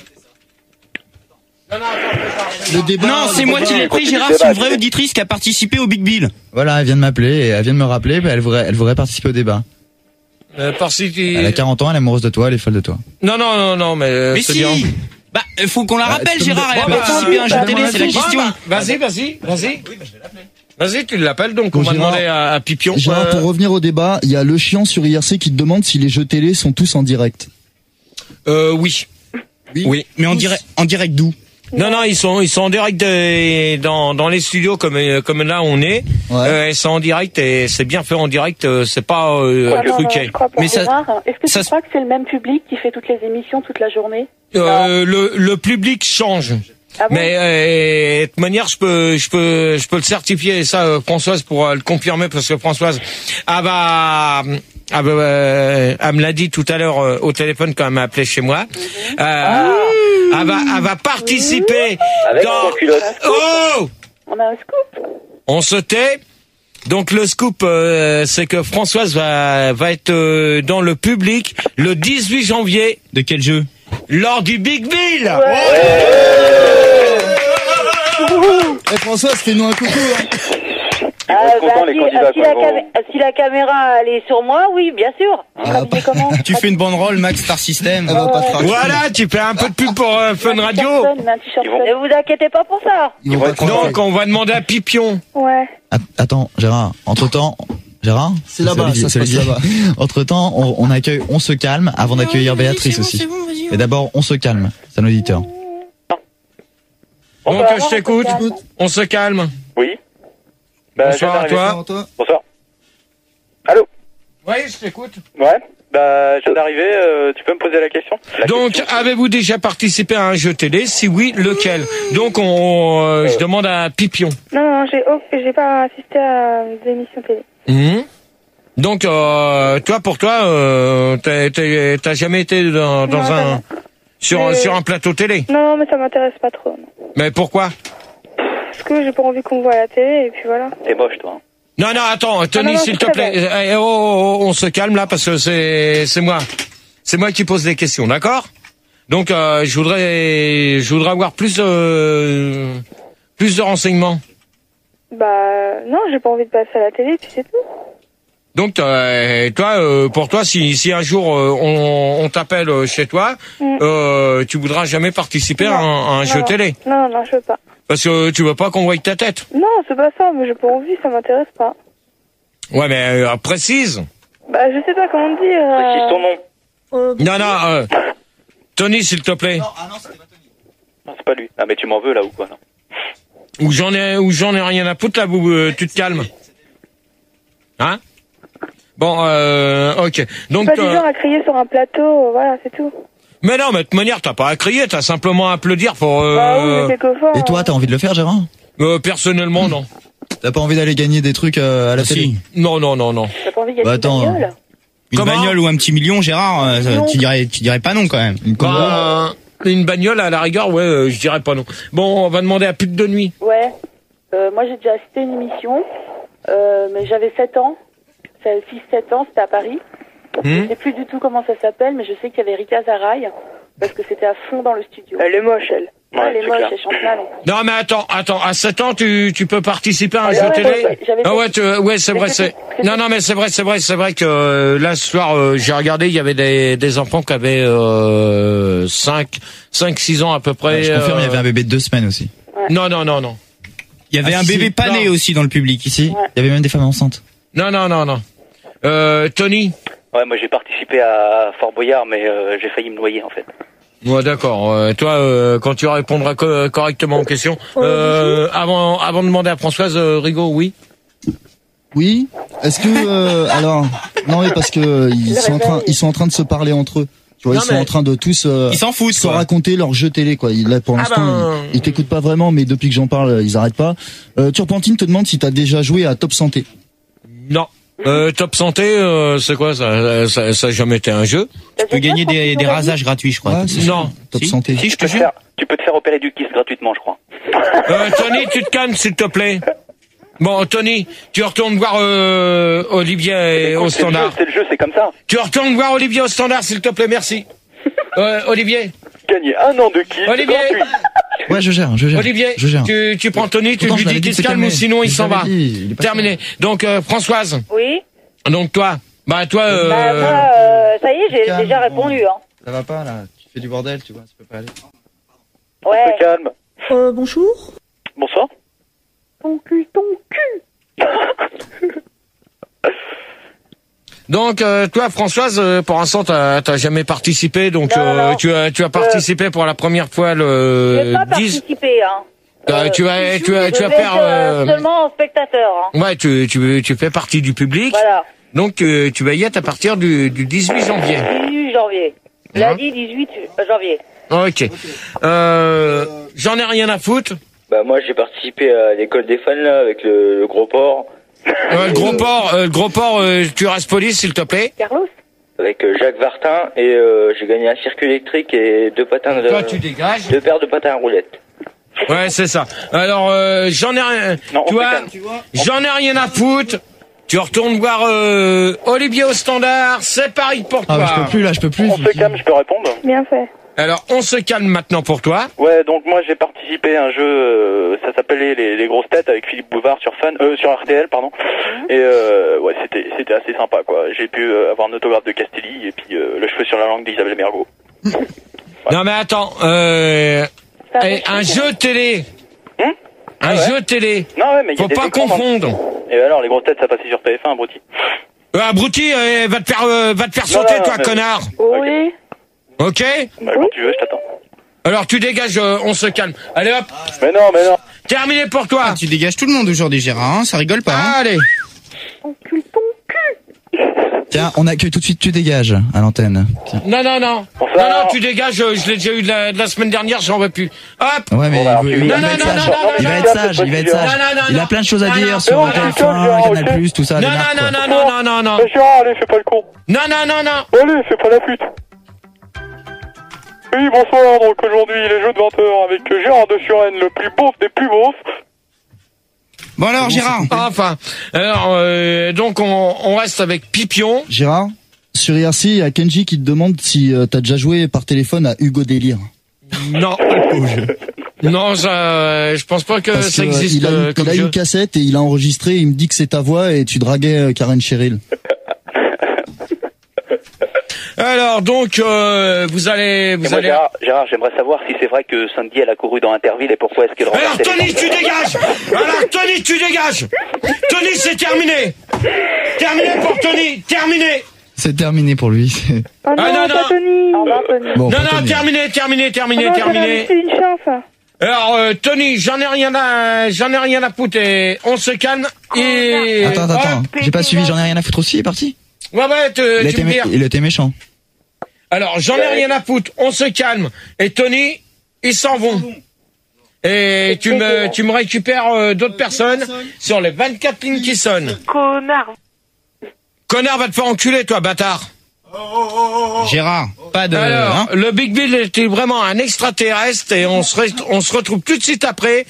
Non, non, attends, fais Le débat, Non, c'est le moi débat- qui l'ai pris, continue Gérard. le C'est une débat, vraie c'est- auditrice qui a participé au Big Bill. Voilà, elle vient de m'appeler et elle vient de me rappeler. Bah, elle voudrait, elle voudrait participer au débat. Euh, par si tu- Elle a quarante ans, elle est amoureuse de toi, elle est folle de toi. Non, non, non, non, mais, euh, Mais c'est si. bien. Bah, euh, faut qu'on la Bah, rappelle, tu me Gérard. Elle a Bon, bah, participé à un jeu bah, télé, bah, c'est la bah, question. Vas-y, vas-y, vas-y. Vas-y, tu l'appelles, donc on Bon, va Gérard. demander à, à Pipion. Gérard, Euh, pour revenir au débat, il y a le chiant sur I R C qui te demande si les jeux télé sont tous en direct. euh, oui. Oui. Oui. Mais en direct, en direct d'où? Non, non, ils sont, ils sont en direct de, dans, dans les studios comme, comme là on est. Ouais. Euh, ils sont en direct et c'est bien fait en direct. Euh, c'est pas euh, ah, truqué. Mais ça, est-ce que ça, tu crois que c'est le même public qui fait toutes les émissions toute la journée? Euh, le, le public change. Ah bon? Mais euh, de toute manière, je peux, je peux, je peux le certifier. Et ça, euh, Françoise pourra le confirmer parce que Françoise, ah bah, ah bah, euh, elle me l'a dit tout à l'heure euh, au téléphone quand elle m'a appelé chez moi. Euh, ah. Elle va, elle va participer avec dans. Oh, on a un scoop. On se tait. Donc le scoop, euh, c'est que Françoise va, va être euh, dans le public le dix-huit janvier. De quel jeu? Lors du Big Bill. Ouais. Ouais. Hey Françoise, fais-nous un coucou. Hein. Ah, bah, si, si, la cam- si la caméra elle est sur moi, oui, bien sûr. Ah, bah, comment tu fais une banderole Max Star System. Ah, bah, ouais. Voilà, tu fais un peu de pub pour euh, Fun Radio. Ne vous inquiétez pas pour ça. Donc on va demander à Pipion. Ouais. Attends, Gérard. Entre temps. Gérard, c'est là-bas, ça se passe là-bas. Entre temps, on, on accueille, on se calme avant non, d'accueillir Béatrice bon, aussi. Bon, et d'abord, on se calme. C'est un auditeur. Donc je t'écoute. On se calme. Oui. Bah, bonsoir à toi. Bonsoir. Allô. Oui, je t'écoute. Ouais. Bah, je viens d'arriver. Euh, tu peux me poser la question la Donc, question, avez-vous déjà participé à un jeu télé? Si oui, lequel? Donc, on, euh, euh. je demande à Pipion. Non, non, j'ai, oh, j'ai pas assisté à des émissions télé. Mmh. Donc, euh, toi, pour toi, euh, t'as, t'as, t'as jamais été dans, dans non, un sur mais... sur un plateau télé? Non, mais ça m'intéresse pas trop. Non. Mais pourquoi? Parce que j'ai pas envie qu'on me voit à la télé et puis voilà. T'es moche, toi. Hein. Non, non, attends, Tony, ah non, non, s'il te plaît, eh, oh, oh, oh, on se calme là parce que c'est c'est moi, c'est moi qui pose des questions, d'accord? Donc, euh, je voudrais je voudrais avoir plus euh, plus de renseignements. Bah non, j'ai pas envie de passer à la télé, puis c'est tout. Donc euh, toi, euh, pour toi, si si un jour euh, on, on t'appelle chez toi, mm. euh, tu voudras jamais participer non, à un, à un non, jeu non. télé? Non, non, je veux pas. Parce que tu veux pas qu'on voie ta tête? Non, c'est pas ça, mais j'ai pas envie, ça m'intéresse pas. Ouais, mais euh, précise. Bah je sais pas comment dire. Euh... Précise ton nom. Euh... Non, non, euh, Tony, s'il te plaît. Non, ah non, c'était pas Tony. Non, c'est pas lui. Ah mais tu m'en veux là ou quoi, non? Ou j'en ai, ou j'en ai rien à foutre là, où euh, tu te calmes. Hein? Bon, euh, ok. Donc. Pas du genre à crier sur un plateau, euh, voilà, c'est tout. Mais non, mais de toute manière, t'as pas à crier, t'as simplement à applaudir pour. Euh... Bah oui, mais quelquefois. Et toi, t'as envie de le faire, Gérard? Euh, personnellement, non. T'as pas envie d'aller gagner des trucs euh, à la ah, télé? Non, non, non, non. T'as pas envie de gagner bah, attends, une bagnole? Une Comment bagnole ou un petit million, Gérard, euh, tu dirais, tu dirais pas non quand même. Une, bah, une bagnole à la rigueur, ouais, euh, je dirais pas non. Bon, on va demander à Pute de nuit. Ouais. Euh, moi, j'ai déjà assisté une émission, euh, mais j'avais sept ans. six sept ans, c'était à Paris. Mmh. Je sais plus du tout comment ça s'appelle, mais je sais qu'il y avait Rita Zaraï, parce que c'était à fond dans le studio. Elle est moche, elle. Ouais, elle est moche, elle chante mal. Non, mais attends, attends, à sept ans, tu, tu peux participer à un ah, jeu ouais, télé? Ouais, ouais, ah ouais, tu, ouais, c'est vrai, c'est, non, non, mais c'est vrai, c'est vrai, c'est vrai que, euh, là, ce soir, euh, j'ai regardé, il y avait des, des enfants qui avaient, euh, cinq, cinq, six ans à peu près. Ouais, je confirme, euh... il y avait un bébé de deux semaines aussi. Ouais. Non, non, non, non. Il y avait ah, un bébé si, pas né aussi dans le public ici. Ouais. Il y avait même des femmes enceintes. Non, non, non, non. Euh, Tony? Ouais, moi j'ai participé à Fort Boyard, mais euh, j'ai failli me noyer en fait. Ouais, d'accord. Euh, toi, euh, quand tu répondras co- correctement aux questions, euh, avant, avant de demander à Françoise, euh, Rigaud, oui. Oui. Est-ce que euh, alors non, mais parce que ils sont en train, ils sont en train de se parler entre eux. Tu vois, non, ils sont en train de tous euh, ils s'en foutent, se quoi. raconter leur jeu télé, quoi. Là, pour l'instant, ah ben... ils, ils t'écoutent pas vraiment, mais depuis que j'en parle, ils arrêtent pas. Euh, Turpentine te demande si t'as déjà joué à Top Santé. Non. Euh, Top Santé, euh, c'est quoi ça, ça Ça a jamais été un jeu. Tu peux gagner des, des rasages gratuits, je crois. Ouais, c'est non. Top si. Santé. Si, je te tu, peux jure. faire, tu peux te faire opérer du kiss gratuitement, je crois. Euh, Tony, tu te calmes, s'il te plaît. Bon, Tony, tu retournes voir euh, Olivier écoute, au standard. C'est le jeu, c'est comme ça. Tu retournes voir Olivier au standard, s'il te plaît, merci. Euh, Olivier. Gagner un an de kiss Olivier. gratuit. Ouais, je gère, je gère. Olivier, je gère. Tu, tu prends Tony, tu Pourtant, lui dis qu'il se calme ou sinon il s'en va. Dit, Terminé. Donc, euh, Françoise. Oui. Donc, toi. Bah, toi, euh... Bah, moi, euh, ça y est, j'ai calme, déjà répondu, hein. Ça va pas, là. Tu fais du bordel, tu vois, ça peut pas aller. Ouais. Se calme. Euh, bonjour. Bonsoir. Ton cul, ton cul. Donc euh, toi, Françoise, euh, pour l'instant, t'as, t'as jamais participé, donc Non, euh, non. tu as tu as participé pour la première fois le J'ai pas dix. participé, hein. Euh, tu vas tu vas Je tu vas vais faire. être, euh, euh, seulement spectateur, hein. Ouais, tu tu tu fais partie du public. Voilà. Donc euh, tu vas y être à partir du, du dix-huit janvier. dix-huit janvier. Lundi dix-huit janvier. Ok. Euh, j'en ai rien à foutre. Bah moi j'ai participé à l'école des fans là avec le, le gros porc. Euh, le gros port, euh, le gros port, euh, tu restes police s'il te plaît. Carlos. Avec euh, Jacques Vartin et euh, j'ai gagné un circuit électrique et deux patins de. Toi, tu dégages. Deux paires de patins à roulettes. Ouais, c'est ça. Alors euh, j'en ai rien. Non, tu on vois, fait calme, tu vois. j'en ai rien à foutre. Tu retournes voir euh, Olivier au standard. C'est pareil pour toi. Ah, mais je peux plus là, je peux plus. On se calme, je peux répondre. Bien fait. Alors on se calme maintenant pour toi. Ouais, donc moi j'ai participé à un jeu, euh, ça s'appelait les, les grosses têtes avec Philippe Bouvard sur Fun, euh, sur R T L, pardon. Et euh, ouais, c'était c'était assez sympa quoi. J'ai pu euh, avoir un autographe de Castelli et puis euh, le cheveu sur la langue d'Isabelle Mergo. Non mais attends, euh, eh, un jeu télé. Hum Un Ah ouais. jeu télé. Non ouais, mais il y a Faut des pas écrans dans- confondre. Et alors les grosses têtes ça passait sur T F un, abruti. Euh, abruti, euh, va te faire, euh, va te faire Non, sauter, non, toi, mais- connard. Oui. Ok. Bah quand tu veux, je t'attends. Alors tu dégages, euh, on se calme. Allez hop. Mais non, mais non. Terminé pour toi. Ah, tu dégages tout le monde aujourd'hui, Gérard, hein, ça rigole pas. Hein. Allez. Encule ton cul. Tiens, on accueille tout de suite, tu dégages à l'antenne. Tiens. Non, non, non. Bonsoir. Non, non, tu dégages, euh, je l'ai déjà eu de la, de la semaine dernière, j'en veux plus. Hop. Ouais, mais Bon, bah, alors, il, tu- veut- il Non, va non, être non, sage. non, non, Il va non, être non, sage, non, il va être non, sage. non, non, Il a non. plein de choses à Non, dire non, sur non, T F non, un, non, Canal+, tout ça. Non, des non, marques, non, quoi. non, non, non, non, non. Mais Gérard, allez, fais pas le con. Non, non, non, non. Allez, fais pas la pute. Oui, bonsoir, donc aujourd'hui les jeux de vingt heures avec Gérard de Suresnes, le plus beauf des plus beaufs. Bon alors, Gérard. Enfin, alors, euh, donc on, on reste avec Pipion. Gérard, sur I R C, il y a Kenji qui te demande si euh, t'as déjà joué par téléphone à Hugo Délire. Non. Non, ça, je pense pas que Parce ça que, euh, existe il a, euh, une, comme il a jeu. une cassette et il a enregistré, il me dit que c'est ta voix et tu draguais euh, Karen Cheryl. Alors donc euh, vous allez Et vous moi, allez. Gérard, Gérard, j'aimerais savoir si c'est vrai que Sandy, elle a couru dans Interville et pourquoi est-ce qu'elle Alors renversait les Tony, tu dégages. Alors Tony, tu dégages. Tony, c'est terminé. Terminé pour Tony. Terminé. C'est terminé pour lui. c'est- Oh non, Ah, non, pas non. Tony. Au revoir, Tony. Bon, Non, pour non, Tony. terminé, terminé, terminé, Oh non, terminé. c'est une chance. Alors euh, Tony, j'en ai rien à, j'en ai rien à foutre. Et on se calme et. Attends, attends, attends. Hop. J'ai pas suivi, j'en ai rien à foutre aussi, il est parti. Ouais, ouais, te- Il a tu été me mé- dire. il a été méchant. Alors j'en ai rien à foutre. On se calme. Et Tony, ils s'en vont. Et tu me, tu me récupères euh, d'autres personnes sur les vingt-quatre lignes qui sonnent. Connard. Connard, va te faire enculer, toi, bâtard. Gérard, pas de. Alors, hein. le Big Bill était vraiment un extraterrestre et on se, re- on se retrouve tout de suite après.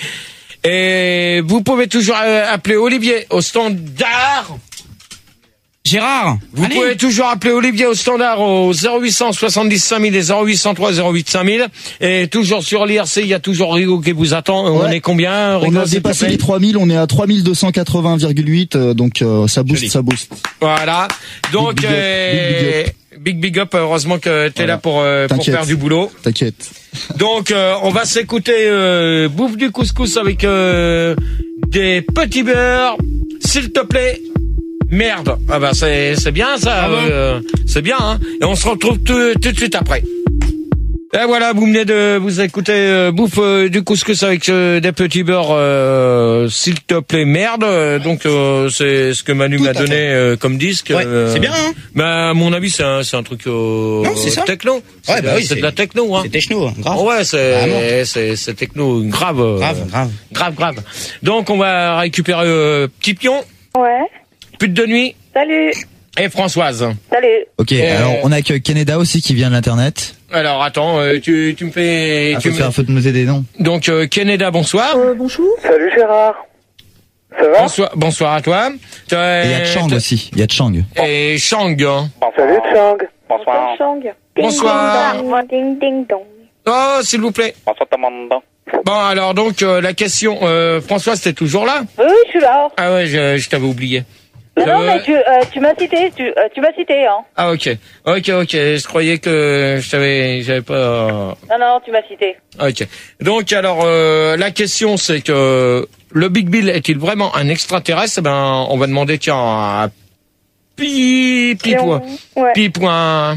Et vous pouvez toujours euh, appeler Olivier au standard. Gérard, Vous allez. pouvez toujours appeler Olivier au standard au zéro huit cent soixante-dix cinq mille et zéro huit cent trois zéro huit cinq mille. Et toujours sur l'I R C, il y a toujours Rigo qui vous attend. On Ouais. est combien, On Rigo, a s'il te dépassé plaît les trois mille, on est à trois mille deux cent quatre-vingts virgule huit, euh, donc euh, ça booste, Joli. ça booste. Voilà. Donc, Big big up, euh, big big up. Heureusement que t'es Voilà. là pour, euh, pour T'inquiète. faire du boulot. T'inquiète. Donc, euh, on va s'écouter euh, Bouffe du couscous avec euh, des petits beurres, s'il te plaît. Merde. Ah bah c'est c'est bien ça. Ah bon euh, c'est bien. Hein. Et on se retrouve tout, tout de suite après. Et voilà, vous venez de vous écouter euh, Bouffe euh, du couscous avec euh, des petits beurres, euh, s'il te plaît, merde. Euh, Donc euh, c'est ce que Manu Tout m'a à donné fait. euh, comme disque. Ouais, euh, c'est bien, hein. Bah à mon avis c'est un c'est un truc euh, Non, c'est ça. techno. C'est Ouais, de- bah oui, c'est de c'est- la techno. Hein. C'est techno, hein, grave. Ouais, c'est Vraiment. c'est c'est techno grave. euh, Grave, grave. grave, grave. Donc on va récupérer euh, Petit Pion, Ouais. Pute de nuit Salut. et Françoise. Salut. Ok, Euh, alors on accueille Canada aussi qui vient de l'internet. Alors attends, euh, tu tu me fais Ah, tu faut, me- faire, faut te noter des noms. donc euh, Canada, bonsoir. Euh, bonjour. Salut Gérard. Ça va? Bonsoir, bonsoir à toi. Et il y a Chang aussi, il y a Chang. Et Shang. hein. Salut Chang. Bonsoir. Chang. Bonsoir. Ding, ding, ding, ding, dong. Oh, s'il vous plaît. Bonsoir, Tamanda. Bon, alors donc euh, la question, euh, Françoise, t'es toujours là? Oui, je suis là. Ah ouais, je, je t'avais oublié. Non, non, Euh, mais tu, euh, tu m'as cité, tu, euh, tu m'as cité, hein. Ah ok, ok, ok. Je croyais que je t'avais, j'avais pas. Non, non, tu m'as cité. Ok. Donc alors euh, la question c'est que le Big Bill est-il vraiment un extraterrestre? Eh ben on va demander tiens à Pi, pipoin. Ouais. Pipoin.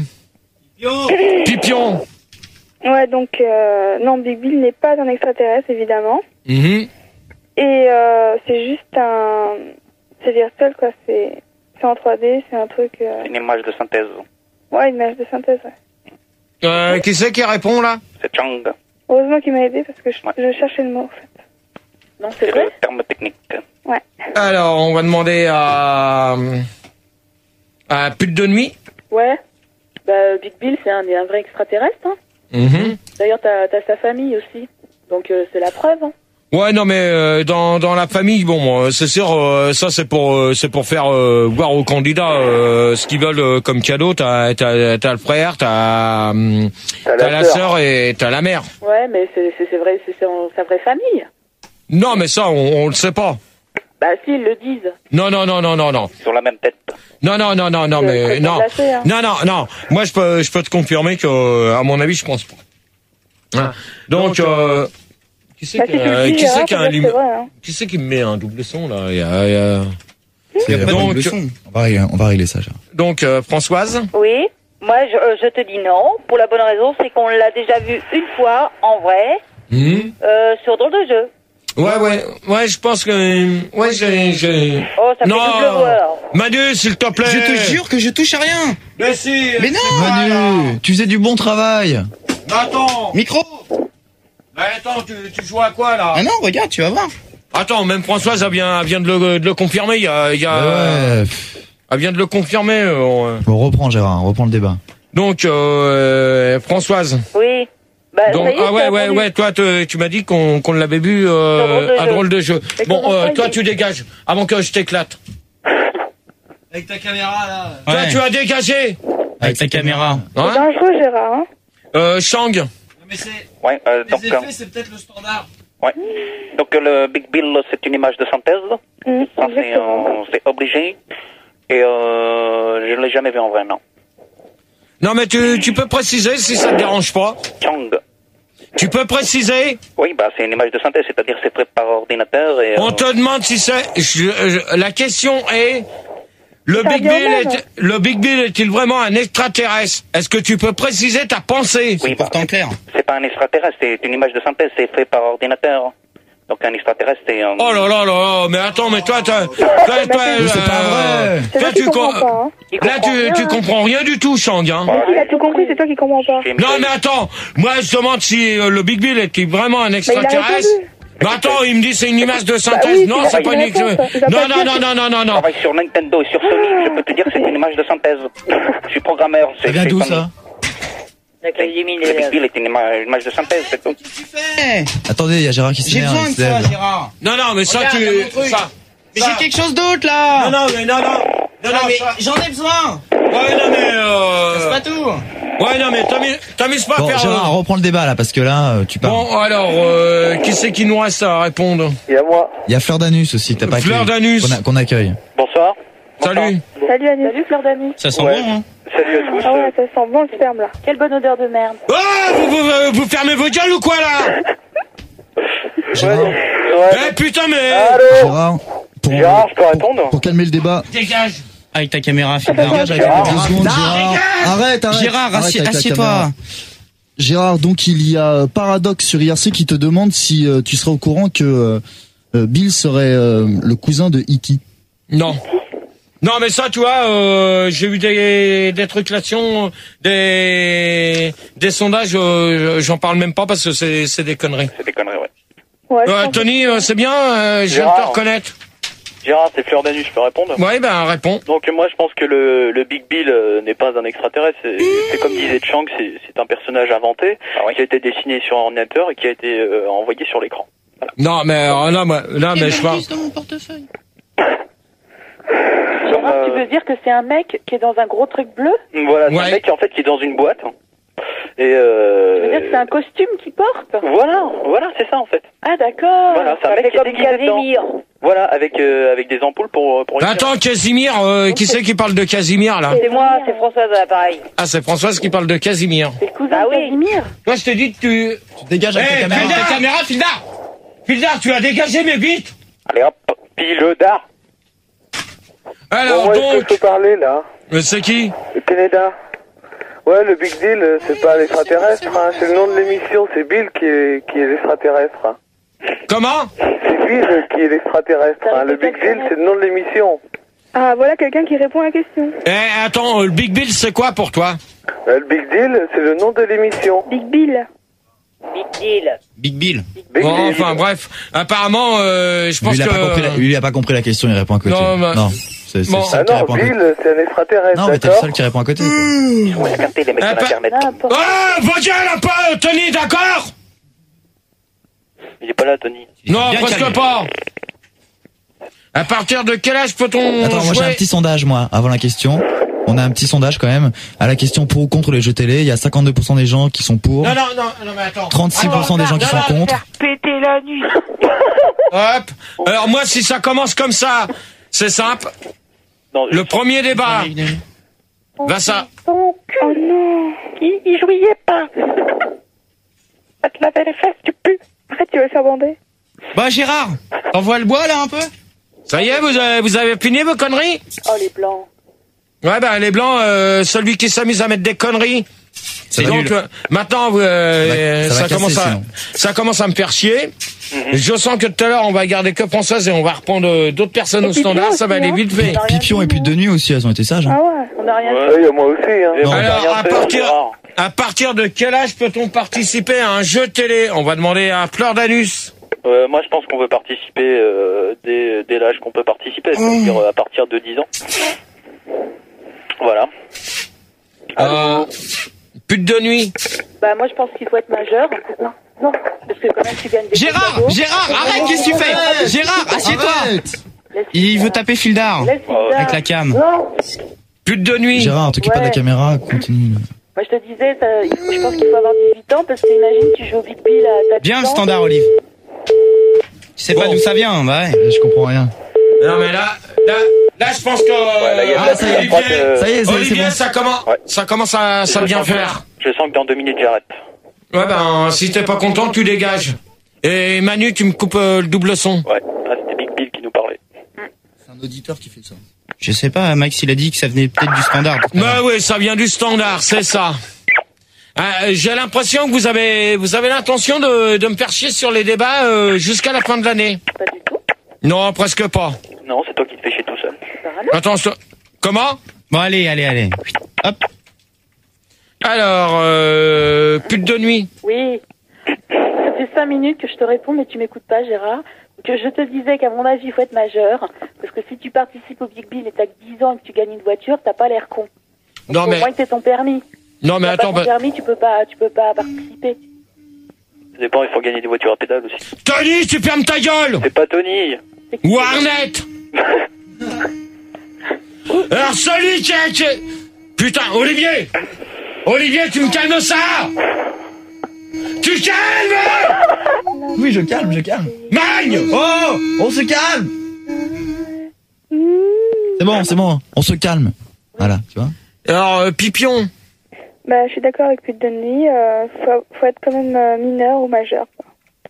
Pipion. Ouais, donc, euh, non, Big Bill n'est pas un extraterrestre, évidemment. Mhm. Et euh, c'est juste un... C'est virtuel, quoi. C'est c'est en trois D, c'est un truc... Euh... Une image de synthèse. Ouais, une image de synthèse, ouais. Euh, qui c'est qui répond, là? C'est Chang. Heureusement qu'il m'a aidé, parce que je, je cherchais le mot, en fait. Non, c'est C'est vrai le terme technique. Ouais. Alors, on va demander à... à Pute de nuit. Ouais. Bah, Big Bill, c'est un, un vrai extraterrestre, hein. Mhm. D'ailleurs, t'as t'as sa famille aussi. Donc, euh, c'est la preuve, hein. Ouais, non, mais euh, dans dans la famille, bon, euh, c'est sûr, euh, ça c'est pour euh, c'est pour faire euh, voir aux candidats euh, ce qu'ils veulent euh, comme cadeau. T'as t'as t'as le frère, t'as hum, T'as t'as la la sœur. sœur et t'as la mère. Ouais, mais c'est c'est c'est vrai, c'est c'est en- sa vraie famille. Non, mais ça, on, on le sait pas. Bah, si, ils le disent. Non, non, non, non, non, non. Sur la même tête. Non, non, non, non, non, Je mais préfère non, lâcher, hein. non, non, non. Moi, je peux, je peux te confirmer que, euh, à mon avis, je pense pas. Hein. Donc, euh, qui c'est Bah, qui, si tu le euh, dis, qui c'est hein, qui a ça un veut dire lim- que c'est vrai, hein. qui c'est qui me met un double son là Il y a, il y a- C'est pas Donc, de leçon. On va régler, on va régler ça, Gérard. donc euh, Françoise. Oui, moi je, euh, je te dis non, pour la bonne raison, c'est qu'on l'a déjà vu une fois, en vrai, Mhm. euh, sur Drôle de jeu. Ouais, ouais, ouais, je pense que, ouais, j'ai, j'ai. Oh, ça fait double voix, alors. Manu, s'il te plaît. Je te jure que je touche à rien. Mais si. Mais non, Manu, tu faisais du bon travail. Mais attends. Micro. Mais attends, tu, tu joues à quoi là? Ah non, regarde, tu vas voir. Attends, même Françoise, elle vient, elle vient de le, de le confirmer. Il y a, il y a. Ouais. Elle vient de le confirmer. euh, on- Bon, reprends Gérard, reprends le débat. Donc, euh, Françoise. Oui. Bah, Donc, ça y est, ah ouais, j'ai ouais, répondu. ouais, toi, te- tu m'as dit qu'on qu'on l'avait vu euh, à drôle de jeu. Mais Bon, comment euh, ça, toi, il- tu dégages avant que je t'éclate. Avec ta caméra, là. Toi, Ouais. tu as dégagé. Avec ta caméra. C'est Hein dangereux, Gérard, hein. euh, Shang. Mais c'est, Ouais, euh, les donc, euh, effets, c'est peut-être le standard. ouais. Donc euh, le Big Bill, c'est une image de synthèse. Mmh, Ça, c'est, exactement. euh, c'est obligé. Et euh, je ne l'ai jamais vu en vrai, non. Non, mais tu, tu peux préciser si ça te dérange pas. Chang. Tu peux préciser. Oui, bah c'est une image de synthèse, c'est-à-dire c'est fait par ordinateur et... On euh, te demande si c'est. je- je- la question est. Le Ça Big vient Bill même. est, le Big Bill est-il vraiment un extraterrestre? Est-ce que tu peux préciser ta pensée? Oui, bah, Pourtant clair. c'est pas un extraterrestre, c'est une image de synthèse, c'est fait par ordinateur. Donc un extraterrestre, c'est un... Oh là là là là, mais attends, mais toi, toi, toi, toi, Mais c'est euh, pas vrai. C'est toi, toi qui tu comprends com- pas, hein. Il là, comprend tu, rien, tu hein. comprends rien du tout, Shang, hein. Mais s'il a tout compris, c'est toi qui comprends pas. J'ai- Non, mais attends, moi, je demande si euh, le Big Bill est vraiment un extraterrestre. répondu. Mais attends, il me dit c'est une image de synthèse. oui, non, il a c'est pas pas une une réponse. Il va Non, pas non, dire non, que- non, non, non, Je non. travaille sur Nintendo et sur Sony, je peux te dire que c'est une image de synthèse. Je suis programmeur. Ça c'est- vient c'est d'où comme- ça? Avec les Jimmy, Le Big Bill est une ima- une image de synthèse, c'est tout. Attendez, il y a Gérard qui J'ai s'énerve. besoin il de se ça, lève. Gérard. Non, non, mais ça, Regarde, tu. il y a mon truc. Ça. Mais ça- j'ai quelque chose d'autre, là. Non, non, mais non, non. Non, non, mais ça- j'en ai besoin. Ouais, non, mais. Euh... C'est pas tout. Ouais, non, mais t'amuses t'amuses pas à Bon, faire. Gérard, euh, reprends le débat là, parce que là, euh, tu parles. Bon, alors, euh, qui c'est qui nous reste à répondre? Il y a moi. Il y a Fleur d'Anus aussi, que t'as pas Fleur accueilli, d'Anus. qu'on a- qu'on accueille. Bonsoir. Salut. Salut, Annie. Salut, Fleur d'Anus. Ça sent Ouais. bon, hein. Salut à tous. Ah ouais, ça sent bon le sperme, là. Quelle bonne odeur de merde. Ah, vous, vous, vous, vous fermez vos gueules ou quoi, là? Gérard, Eh, putain, mais. Allô Gérard, pour, Gérard, je peux répondre pour calmer le débat. Dégage. Avec ta caméra, fais Dégage avec Gérard. deux secondes, Gérard. Arrête, arrête. Gérard, arrête assis- avec la assieds-toi. caméra. Gérard, donc il y a euh, Paradox sur I R C qui te demande si euh, tu serais au courant que euh, euh, Bill serait euh, le cousin de E T Non. Non, mais ça, tu vois, euh, j'ai eu des, des trucs là-dessus, des, des sondages, euh, j'en parle même pas parce que c'est, c'est des conneries. C'est des conneries, ouais. Ouais, je Euh, pense- Tony, euh, c'est bien, euh, je viens de te Gérard. reconnaître. Gérard, c'est Fleur d'Anus, je peux répondre? Ouais, ben, réponds. Donc moi je pense que le, le Big Bill euh, n'est pas un extraterrestre, c'est c'est comme disait Chang, c'est c'est un personnage inventé qui a été dessiné sur ordinateur et qui a été euh, envoyé sur l'écran. Non, mais, euh, là, moi, là, mais je parle. dans mon portefeuille. Gérard, tu veux dire que c'est un mec qui est dans un gros truc bleu? Voilà, c'est Ouais. un mec qui en fait qui est dans une boîte. Et Tu euh, veux dire que c'est un costume qu'il porte? voilà, voilà, c'est ça en fait. Ah, d'accord. Voilà, c'est un Ça mec fait qui est comme déguisé dedans. Casimir. Voilà, avec euh, avec des ampoules pour pour. éclairer. Attends, Casimir, euh, qui c'est qui parle de Casimir, là? C'est moi, c'est Françoise à l'appareil. Ah, c'est Françoise qui parle de Casimir. C'est le cousin Ah de oui. Casimir. Moi, je te dis que tu... tu dégages avec Eh, ta caméra. Fildar, caméra, Fildar Fildar, tu as dégagé mes bites. Allez hop, pile d'art. Alors, bon, ouais, donc... est-ce que je peux parler, là? Mais c'est qui? Le Canada. Ouais, le Big Deal, euh, c'est pas l'extraterrestre, hein. C'est le nom de l'émission, c'est Bill qui est, qui est l'extraterrestre. Hein. Comment? C'est Bill qui est l'extraterrestre, hein. Le Big Deal, c'est le nom de l'émission. Ah, voilà quelqu'un qui répond à la question. Eh, attends, le Big Bill, c'est quoi pour toi? Euh, le Big Deal, c'est le nom de l'émission. Big Bill. Big Deal. Big Bill. Big Bon, Deal. enfin, bref. Apparemment, euh, je pense Lui, il a que... pas compris la, lui, il a pas compris la question, il répond à côté. Non, bah- non. C'est, c'est Bon. le seul Ah qui non, répond à côté. Bill, c'est un extraterrestre, Non, mais t'es le d'accord? seul qui répond à côté. quoi. Ils vont capter les mecs Ah, sur pas- Internet. N'importe. Oh, vos gueules un peu, Tony, d'accord? Il est pas là, Tony. Non, bien presque calmé. pas. À partir de quel âge peut-on Attends, moi j'ai jouer? un petit sondage, moi, avant la question. On a un petit sondage quand même. À la question pour ou contre les jeux télé, il y a cinquante-deux pour cent des gens qui sont pour, Non, non, non, non, mais attends. trente-six pour cent des gens qui sont contre. Péter la nuit. Hop. Alors moi, si ça commence comme ça, c'est simple. Non, Le premier débat, va ça. Oh non. Il, il jouillait pas. Ça te lavait les fesses, tu pues. Arrête, tu vas le faire bander. Bah Gérard, t'envoies le bois là un peu? Ça y est, vous avez, vous avez fini vos conneries? Oh, les blancs. Ouais, ben les blancs, euh, celui qui s'amuse à mettre des conneries. Ça Et va donc nul. euh, maintenant, euh, Ça va- ça ça, va casser, commence à, sinon. ça commence à me faire chier. Je sens que tout à l'heure, on va garder que Françoise et on va reprendre euh, d'autres personnes Et au Pipion standard. Ça va aussi, aller hein. vite fait. On a rien Pipion dit, et Pute nous. de nuit aussi, elles ont été sages. Hein. Ah ouais. On n'a rien dit. Ouais, il y a moi aussi, hein. Et on a Alors, rien à fait, partir, Gérard. à partir de quel âge peut-on participer à un jeu télé? On va demander à Fleur d'Anus. Euh, moi, je pense qu'on veut participer euh, dès, dès l'âge qu'on peut participer, c'est-à-dire euh, à partir de dix ans. Voilà. Euh, pute de nuit. Bah, moi, je pense qu'il faut être majeur. Non, non, parce que quand même, tu gagnes des Gérard, cadeaux. Gérard, arrête, qu'est-ce que tu fais? Gérard, assieds-toi. Arrête. Laisse Il veut taper Fildar Laisse Hilda. avec la cam. Non. Pute de nuit. Gérard, t'occupe pas de la Ouais. caméra, continue. Moi, je te disais, ça- il faut- je pense qu'il faut avoir dix-huit ans parce que imagine, tu joues au Big Bill à ta Bien le standard, Olive. Tu sais pas Bon. d'où ça vient, bah ouais. Je comprends rien. Non mais là, là, là, je pense que Ouais, là, il y a euh, pas- ça y est, Olivier, je crois que- Ça y est, ça y est, c'est Olivier, bon. ça commence, Ouais. ça commence à, ça Je bien sens que- faire. Je sens que dans deux minutes, j'arrête. Ouais ben, si t'es pas content, tu dégages. Et Manu, tu me coupes euh, le double son. Ouais. Ah, c'était Big Bill qui nous parlait. C'est un auditeur qui fait ça. Je sais pas, Max il a dit que ça venait peut-être du standard. Bah oui, ça vient du standard, c'est ça. Euh, J'ai l'impression que vous avez, vous avez l'intention de, de me faire chier sur les débats euh, jusqu'à la fin de l'année. Pas du tout. Non, presque pas. Non, c'est toi qui te fais chier tout seul. Attends, je te- comment? Bon allez, allez, allez. Hop. Alors, euh, pute de nuit. Oui. Ça fait cinq minutes que je te réponds, mais tu m'écoutes pas, Gérard. Que je te disais qu'à mon avis, il faut être majeur. Parce que si tu participes au Big Bill et t'as que dix ans et que tu gagnes une voiture, t'as pas l'air con. Donc, Non au mais, moins que t'aies ton permis. non mais T'as attends, pas ton bah- permis, tu peux pas, tu peux pas participer. Ça dépend, il faut gagner des voitures à pédales aussi. Tony, tu fermes ta gueule. C'est pas Tony. Ou Arnett. Alors celui qui a... qui est- Putain, Olivier. Olivier, tu me calmes ça. Tu calmes. Oui, je calme, je calme. Magne. Oh, on se calme. C'est bon, c'est bon, on se calme. Voilà, tu vois. Alors, euh, Pipion. Bah, je suis d'accord avec Pute de nuit. Euh, faut, faut être quand même euh, mineur ou majeur. quoi.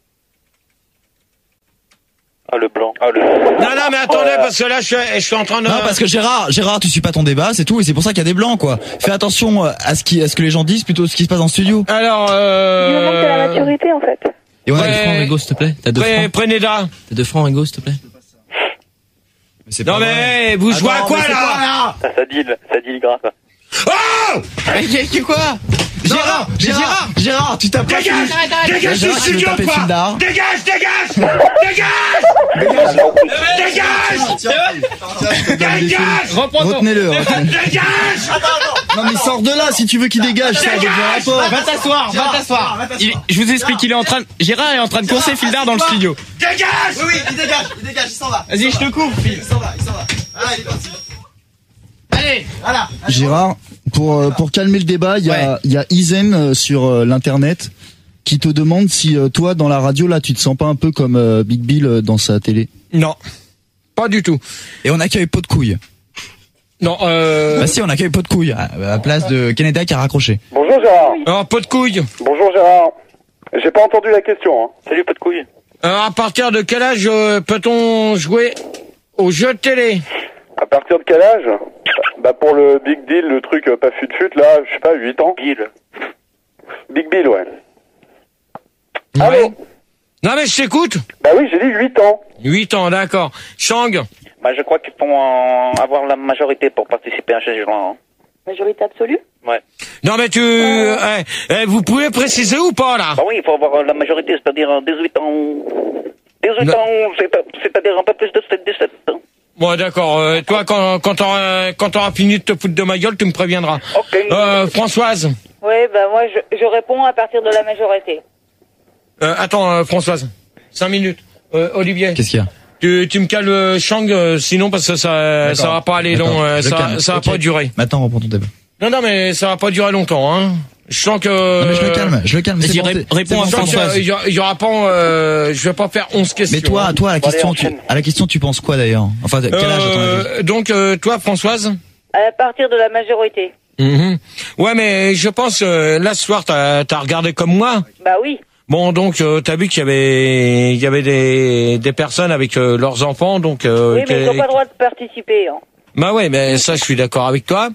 Ah, le blanc. Ah, le... Non, non, mais attendez, parce que là, je suis, je suis en train de... Non, parce que Gérard, Gérard, tu suis pas ton débat, c'est tout, et c'est pour ça qu'il y a des blancs, quoi. Fais attention euh, à ce qui, à ce que les gens disent plutôt ce qui se passe dans le studio. Alors, Du moment que t'as la euh... maturité, en fait. Et on a Ouais. des francs, Rigo, s'il te plaît. T'as deux Pré- francs. Prénéda. T'as deux francs, Rigo, s'il te plaît. Mais c'est Non, pas vrai. mais vous jouez à Attends, quoi, mais c'est là? quoi, là Ça, ça deal, ça deal grave. Oh. Mais quoi? Gérard, Gérard, Gérard, tu tapes pas Dégage. Philippe. Dégage du Gérard, tu veux studio, taper quoi. Fildar. Dégage, dégage. Dégage. Dégage. Dégage. Retenez-le. retenez-le. Dégage. Non mais sors de là si tu veux qu'il dégage. Sors de ton rapport. Va t'asseoir, va t'asseoir. Il- Je vous explique, il est en train de... Gérard est en train de courser Fildar dans le studio. Dégage. Oui, oui, il dégage, il dégage, il s'en va. Vas-y, je te coupe, Phil. Il s'en va, il s'en va. Ah, il est parti. Allez. Voilà. Gérard, pour euh, pour calmer le débat, il y a il y a Izen euh, sur euh, l'internet qui te demande si euh, toi dans la radio là tu te sens pas un peu comme euh, Big Bill euh, dans sa télé. Non, pas du tout. Et on accueille Pot de couille. Non, euh... Bah si, on accueille Pot de couille, à la place de Canada qui a raccroché. Bonjour Gérard. Alors, pot de couille. Bonjour Gérard. J'ai pas entendu la question. Hein. Salut, pas de couilles. Alors, à partir de quel âge euh, peut-on jouer aux jeux de télé? À partir de quel âge? Bah pour le Big Deal, le truc euh, pas fut-fut, là, je sais pas, huit ans. Bill. Big Bill, ouais. Ouais. Non mais je t'écoute. Bah oui, j'ai dit huit ans. huit ans, d'accord. Shang. Bah je crois qu'ils vont euh, avoir la majorité pour participer à ce jeu-là. Hein. Majorité absolue? Ouais. Non mais tu... Euh, eh, eh, vous pouvez préciser ou pas là? Bah oui, il faut avoir la majorité, c'est-à-dire dix-huit ans. dix-huit non. ans, c'est-à-dire un peu plus de dix-sept ans. Bon d'accord, euh, toi quand, quand t'auras quand t'auras fini de te foutre de ma gueule, tu me préviendras. Ok. Euh, Françoise. Oui, ben moi je, je réponds à partir de la majorité. Euh, attends euh, Françoise, cinq minutes. Euh, Olivier. Qu'est-ce qu'il y a? Tu, tu me calmes euh, Shang, euh, sinon parce que ça ça va pas aller long, euh, ça, ça va okay. pas durer. Maintenant reprends ton débat. Non non mais ça va pas durer longtemps hein. Je sens que. Non, mais je le calme, je le calme. Vas-y, bon, ré réponds à Françoise. Il y, y aura pas, euh, je vais pas faire onze questions. Mais toi, toi, à la question, tu, à la question, tu penses quoi d'ailleurs? Enfin, quel âge euh, Donc, euh, toi, Françoise? À partir de la majorité. Mmh. Ouais, mais je pense, euh, là, ce soir, t'as as regardé comme moi? Bah oui. Bon, donc, euh, t'as vu qu'il y avait, il y avait des, des personnes avec euh, leurs enfants, donc. Euh, oui, mais ils n'ont pas le droit de participer. Hein. Bah ouais, mais ça, je suis d'accord avec toi.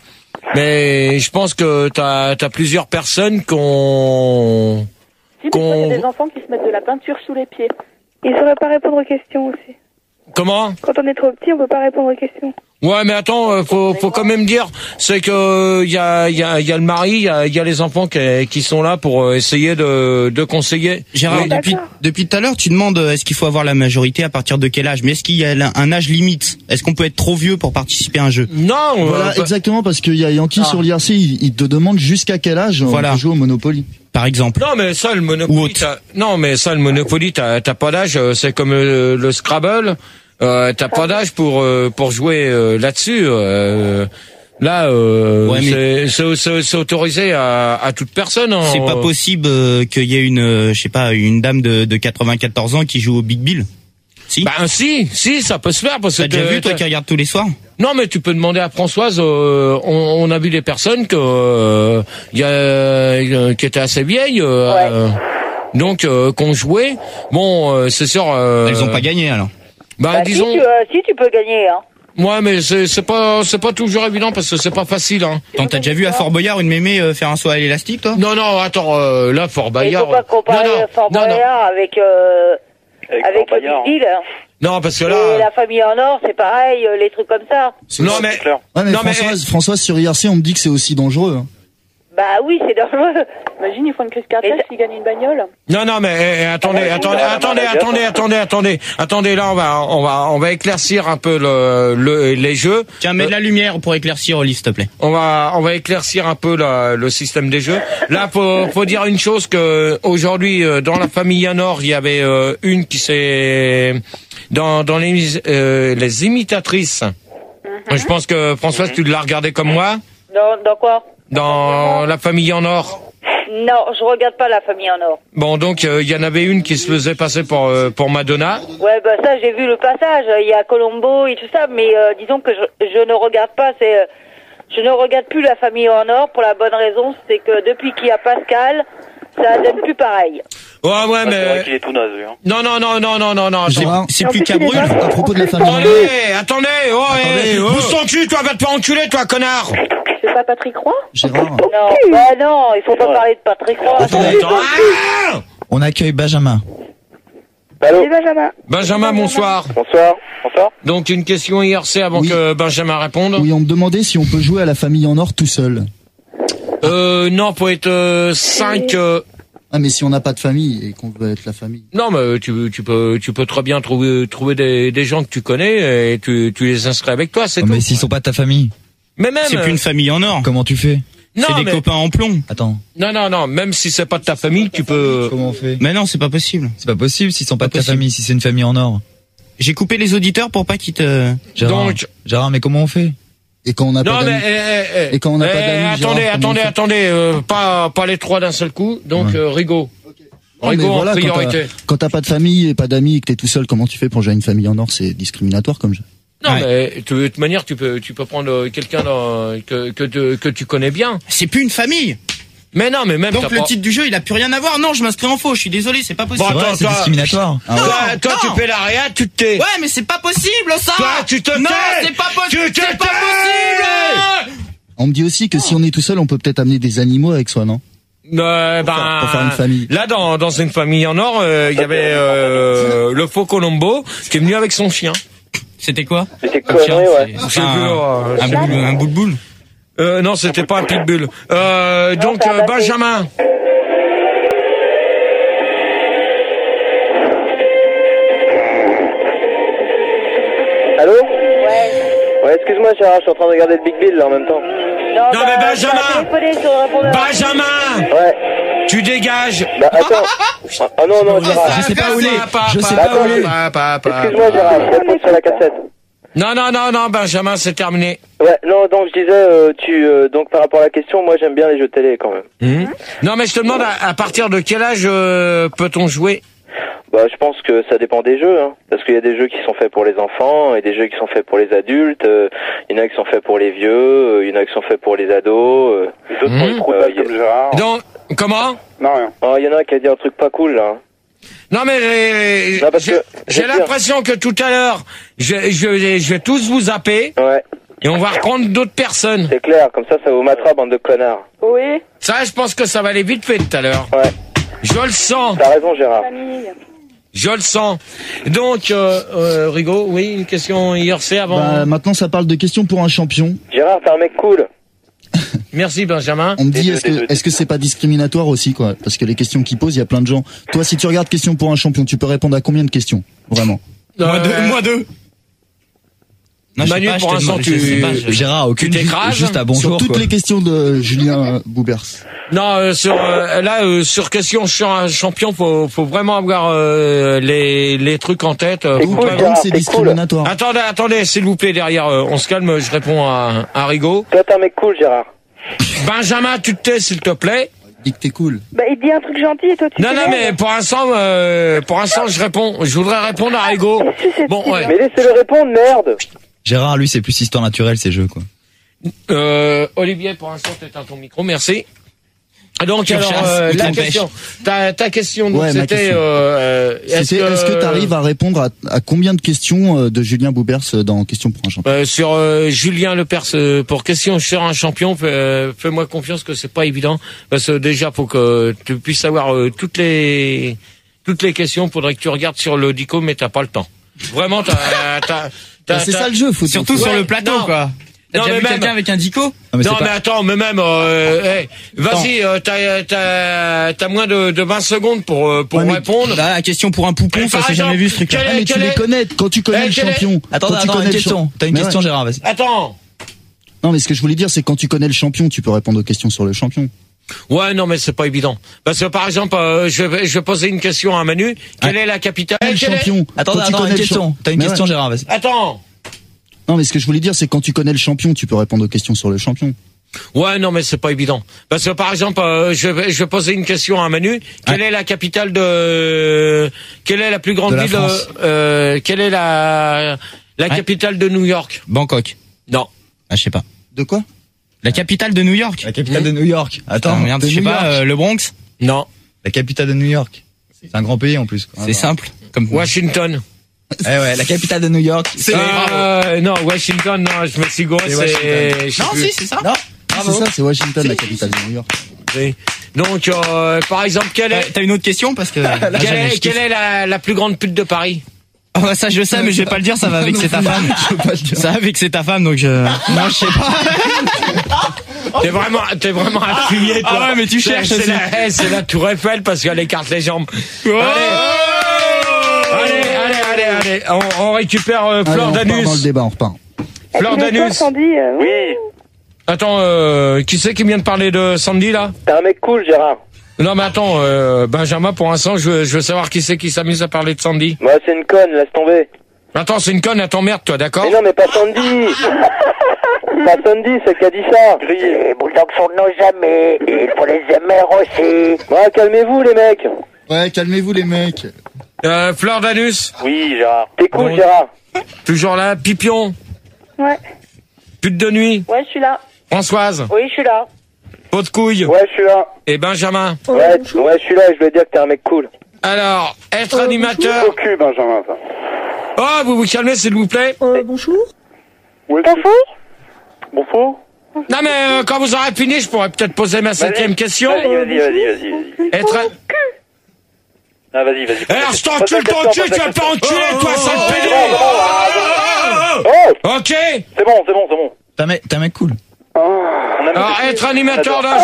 Mais je pense que t'as as plusieurs personnes qui ont... Si, mais il y a des enfants qui se mettent de la peinture sous les pieds. Ils ne sauraient pas répondre aux questions aussi. Comment? Quand on est trop petit, on peut pas répondre aux questions. Ouais, mais attends, faut, faut quand même dire, c'est que il y a, y a, y a le mari, il y a, y a les enfants qui, qui sont là pour essayer de, de conseiller. Gérard, oui. depuis, depuis tout à l'heure, tu demandes est-ce qu'il faut avoir la majorité à partir de quel âge? Mais est-ce qu'il y a un âge limite? Est-ce qu'on peut être trop vieux pour participer à un jeu? Non. Voilà, euh, exactement, parce qu'il y a Yankee ah. sur l'I R C, il, il te demande jusqu'à quel âge voilà. on peut jouer au Monopoly. Par exemple. Non, mais ça, le Monopoly, non, mais ça, le Monopoly, t'as pas d'âge, c'est comme le, le Scrabble. Euh, t'as pas d'âge pour euh, pour jouer euh, là-dessus. Euh, là, euh, ouais, mais... c'est autorisé à, à toute personne. Hein. C'est pas possible euh, qu'il y ait une, euh, je sais pas, une dame de, de quatre-vingt-quatorze ans qui joue au Big Bill. Si. Bah si, si, ça peut se faire parce que. T'as déjà vu toi qui regarde tous les soirs? Non, mais tu peux demander à Françoise. Euh, on, on a vu des personnes que euh, y a euh, qui étaient assez vieilles. Euh, ouais. euh, donc euh, qu'on jouait. Bon, euh, c'est sûr. Euh, Elles ont pas gagné alors. Bah, bah disons. Si tu, euh, si tu peux gagner, hein. Ouais, mais c'est c'est pas c'est pas toujours évident parce que c'est pas facile, hein. T'as déjà vu à Fort Boyard une mémé euh, faire un saut à l'élastique, toi? Non, non, attends, euh, là Fort Boyard. Il faut pas comparer non, non, Fort non, Boyard non. avec euh, avec, avec le Big Deal. Hein. Non, parce que là. Et la famille en or, c'est pareil, euh, les trucs comme ça. Non mais. Ouais, mais non, Françoise, mais... Françoise sur I R C, on me dit que c'est aussi dangereux. Hein. Bah oui, c'est dangereux. Imagine, ils font une crise cardiaque s'ils gagnent une bagnole. Non, non, mais eh, attendez, ah, attendez, attendez, attendez, attendez, attendez, attendez. Là, on va, on va, on va éclaircir un peu le, le les jeux. Tiens, mets de la lumière pour éclaircir, Olive, s'il te plaît. On va, on va éclaircir un peu la, le système des jeux. Là, faut, faut dire une chose que aujourd'hui, dans la famille Anor, il y avait euh, une qui s'est dans dans les euh, les imitatrices. Mm-hmm. Je pense que Françoise, tu l'as regardé comme moi. Dans, dans quoi? Dans la famille en or. Non, je regarde pas la famille en or. Bon, donc il euh, y en avait une qui se faisait passer pour euh, pour Madonna. Ouais, bah ça j'ai vu le passage. Il y a Colombo et tout ça, mais euh, disons que je, je ne regarde pas. C'est, euh, je ne regarde plus la famille en or pour la bonne raison, c'est que depuis qu'il y a Pascal, ça donne plus pareil. Ouais, ouais, mais. C'est vrai qu'il est tout naze, hein. Non, non, non, non, non, non, non. C'est plus qu'à brûle. À propos de la famille. Attendez, attendez, oh, attendez, eh, oh. Bouge ton cul, toi, va te faire enculer, toi, connard. C'est pas Patrick Roy? Gérard. Non, bah non, il faut pas parler de Patrick Roy. Attendez, attends. Ah On accueille Benjamin. Allô? Benjamin. Benjamin, bonsoir. Bonsoir. Bonsoir. Donc une question I R C avant oui. que Benjamin réponde. Oui, on me demandait si on peut jouer à la famille en or tout seul. Euh, non, pour être euh, cinq. Euh... Ah, mais si on n'a pas de famille et qu'on veut être la famille. Non, mais tu, tu peux, tu peux très bien trouver, trouver des, des gens que tu connais et tu, tu les inscris avec toi, c'est oh, tout. Mais s'ils sont pas de ta famille. Mais même. C'est plus une famille en or. Comment tu fais? C'est des mais... copains en plomb. Attends. Non, non, non. Même si c'est pas de ta famille, tu peux. Comment on fait? Mais non, c'est pas possible. C'est pas possible s'ils sont pas, pas de ta possible. famille, si c'est une famille en or. J'ai coupé les auditeurs pour pas qu'ils te. Gérard, Donc. Gérard, mais comment on fait? Et quand on n'a Non, pas mais d'amis. eh, eh, Et quand on n'a eh, pas d'amis. attendez, Gérard, attendez, comment attendez. Euh, pas, pas les trois d'un seul coup. Donc Ouais. euh, Rigaud. Non, mais Rigaud voilà, en quand priorité. t'as- quand t'as pas de famille et pas d'amis et que t'es tout seul, comment tu fais pour jouer à une famille en or? C'est discriminatoire comme jeu. Non, Ouais. mais de toute manière, tu peux, tu peux prendre euh, quelqu'un dans- que, que, te- que tu connais bien. C'est plus une famille. Mais non, mais même. Donc t'as le pas... titre du jeu, il a plus rien à voir. Non, je m'inscris en faux. Je suis désolé, c'est pas possible. Bon, attends, c'est toi- discriminatoire. Toi, Ah, toi, non. tu fais la réa, tu te tais. Ouais, mais c'est pas possible, ça. Toi, tu te Non, tais. c'est pas possible. Tu te C'est pas tais. possible. On me dit aussi que si on est tout seul, on peut peut-être amener des animaux avec soi, non? Euh, ben, faire- pour faire une famille. Là, dans, dans une famille en or, euh, il y avait euh, le faux Colombo qui est venu avec son chien. C'était quoi? C'était Un chien, connerie, ouais. c'est- J'ai un- vu, euh, un j'ai boule- vu. un boule-boule. Euh, non, c'était pas un pitbull. Euh, donc, c'est un euh, basset. Benjamin. Allô? Ouais. Ouais, excuse-moi, Gérard, je suis en train de regarder le Big Bill là en même temps. Non, Non, mais bah, Benjamin. tu as téléphoné sur le répondeur. Benjamin, Ouais. tu dégages. Bah attends. Ah non, non, Gérard. Je sais pas où il est. Je sais pas pas où il est. Pas, pas, pas. Excuse-moi, Gérard, je réponds sur la cassette. Non, non, non, non, Benjamin, c'est terminé. Ouais, non, donc je disais, euh, tu, euh, donc par rapport à la question, moi j'aime bien les jeux de télé quand même. Hum. Non, mais je te demande à, à partir de quel âge euh, peut-on jouer? Bah, je pense que ça dépend des jeux, hein, parce qu'il y a des jeux qui sont faits pour les enfants et des jeux qui sont faits pour les adultes. euh, Il y en a qui sont faits pour les vieux, euh, il y en a qui sont faits pour les ados. euh, D'autres pour les trop tard, comme Gérard. Donc, comment? Non, rien. Oh, il y en a qui a dit un truc pas cool là. Non, mais j'ai- Non, parce j'ai que, je j'ai veux dire- l'impression que tout à l'heure, je, je, je vais tous vous zapper Ouais, et on va reprendre d'autres personnes. c'est clair, comme ça, ça vous matera, bande de connards. Oui, Ça, je pense que ça va aller vite fait tout à l'heure. Ouais, Je le sens, t'as raison, Gérard. famille. je le sens. Donc, euh, euh, Rigaud, oui, une question I R C avant. Bah, maintenant, ça parle de questions pour un champion. Gérard, t'es un mec cool. Merci, Benjamin. On me dit, deux, est-ce des deux, que, est-ce que c'est pas discriminatoire aussi, quoi? Parce que les questions qu'ils posent, il y a plein de gens. Toi, si tu regardes questions pour un champion, tu peux répondre à combien de questions? Vraiment? Moi Euh, deux. Moi deux. Non, je sais Manu, pas, je pour te l'instant, demande, tu- je sais pas, je- Gérard, aucune Tu t'écrases juste à Sur bonjour. toutes quoi. les questions de Julien Boubers. Non, euh, sur euh, là euh, sur question sur un champion, faut faut vraiment avoir euh, les les trucs en tête. euh, C'est faut cool, pas- Comme Gérard, c'est c'est discriminatoire. Attendez, attendez, s'il vous plaît, derrière, euh, on se calme, je réponds à, à Rigaud. Toi, t'es un mec cool, Gérard. Benjamin, tu te tais, s'il te plaît. Dis que t'es cool. Bah, il dit un truc gentil et toi tu Non, non, t'énerves. mais pour l'instant, euh, pour l'instant, je réponds. Je voudrais répondre à Rigaud. Bon, ouais. Mais laissez-le répondre, merde. Gérard, lui, c'est plus histoire naturelle, ces jeux, quoi. Euh, Olivier, pour l'instant, t'éteins ton micro, merci. Donc, Tu alors, rechasses, euh, ou la t'empêches. question, ta, ta question, donc, Ouais, ma c'était, question. euh, euh, C'était, est-ce que tu arrives à répondre à, à combien de questions euh, de Julien Boubers euh, dans Questions pour un champion? Euh, sur euh, Julien Lepers, euh, pour question sur un champion, fais, euh, fais-moi confiance que c'est pas évident, parce que déjà faut que tu puisses savoir euh, toutes les toutes les questions. Faudrait que tu regardes sur le dico, mais t'as pas le temps. Vraiment, t'as, t'as, t'as, Bah, c'est t'as- ça le jeu, faut Surtout Ouais, sur le plateau, non. quoi. T'as Non, déjà mais vu même- quelqu'un avec un dico? Non, mais non c'est mais pas- attends, mais même, euh, hey, vas-y, euh, t'as, t'as, t'as moins de, de vingt secondes pour euh, pour Ouais, mais- répondre. Là, la question pour un poupon, Mais ça par s'est jamais exemple, vu ce truc-là. quel Ah, est- mais tu quel les est- connais quand tu connais Eh, le quel est- champion. Attends, Quand tu attends, connais une le question. champ- T'as une Mais question, ouais. Gérard, vas-y. Attends. Non, mais ce que je voulais dire, c'est quand tu connais le champion, tu peux répondre aux questions sur le champion. Ouais, non, mais c'est pas évident. Parce que par exemple, euh, je vais je vais poser une question à Manu. Quelle est la capitale Le quelle est- champion. Attends, Quand tu attends, connais une le question. champ- T'as une Mais question, ouais. Gérard, vas-y. Attends. Non, mais ce que je voulais dire, c'est quand tu connais le champion, tu peux répondre aux questions sur le champion. Ouais, non, mais c'est pas évident. Parce que par exemple, euh, je vais je vais poser une question à Manu. Quelle est la capitale de quelle est la plus grande De la ville France. euh, quelle est la la Ouais. capitale de New York? Bangkok. Non. Ah, je sais pas. De quoi? La capitale de New York. La capitale de New York. Attends, Attends, merde, de je sais New pas, York. euh, le Bronx. Non. La capitale de New York. C'est un grand pays en plus. quoi. C'est simple. Comme Washington. Eh ouais, la capitale de New York. C'est Euh, non, Washington, non, je me suis gouré, C'est c'est Washington. je sais Non, plus. si, c'est ça. Non. C'est ça, c'est Washington, la capitale de New York. Oui. Donc euh, par exemple, quelle Euh, est T'as une autre question parce que. quelle est, quelle est la, la plus grande pute de Paris? Oh, bah, ça je sais, mais je vais pas le dire, ça va vexer ta femme. Ça va vexer ta femme, donc je. Non, je sais pas. T'es vraiment, t'es vraiment affilié, toi. Ah ouais, mais tu C'est- cherches C'est aussi. la, eh, c'est la Tour Eiffel parce qu'elle écarte les jambes. Oh Allez, allez, allez, allez, allez. On, on récupère euh, Allez, Fleur on repart dans le d'Anus. débat, on repart. Fleur Mais toi, d'Anus. Sandy, euh, oui. Oui, Attends, euh, qui c'est qui vient de parler de Sandy là? T'es un mec cool, Gérard. Non mais attends, euh, Benjamin, pour l'instant, je, veux- je veux savoir qui c'est qui s'amuse à parler de Sandy. Moi, c'est une conne, laisse tomber. Attends, c'est une conne, elle t'emmerde, toi, d'accord? Mais non, mais pas Sandy. Pas Sandy, c'est qui a dit ça. Les bulldogs sont nos amis, il faut les aimer aussi. Ouais, calmez-vous, les mecs. Ouais, calmez-vous les mecs. Euh, Fleur d'Anus, oui, Gérard. T'es cool, Bon. Gérard. toujours là. Pipion, Ouais. pute de nuit. Ouais, je suis là. Françoise, Oui, je suis là. Pot de couille. Ouais, je suis là. Et Benjamin. Ouais, ouais, je suis là et je voulais dire que t'es un mec cool. Alors, être animateur. Au cul, Benjamin, ça. Oh, vous vous calmez, s'il vous plaît. Euh, bonjour. Ouais, Bonjour. Bonjour. Non, mais euh, quand vous aurez fini, je pourrais peut-être poser ma septième question. Vas-y, vas-y, vas-y, vas-y. vas-y. Être. Ah, vas-y, vas-y. Eh, alors, je t'encule ton cul, tu vas pas enculer, toi, sale pédé. Oh Ok. C'est bon, c'est bon, c'est bon. T'es un mec, t'es un mec cool. Alors, être animateur d'un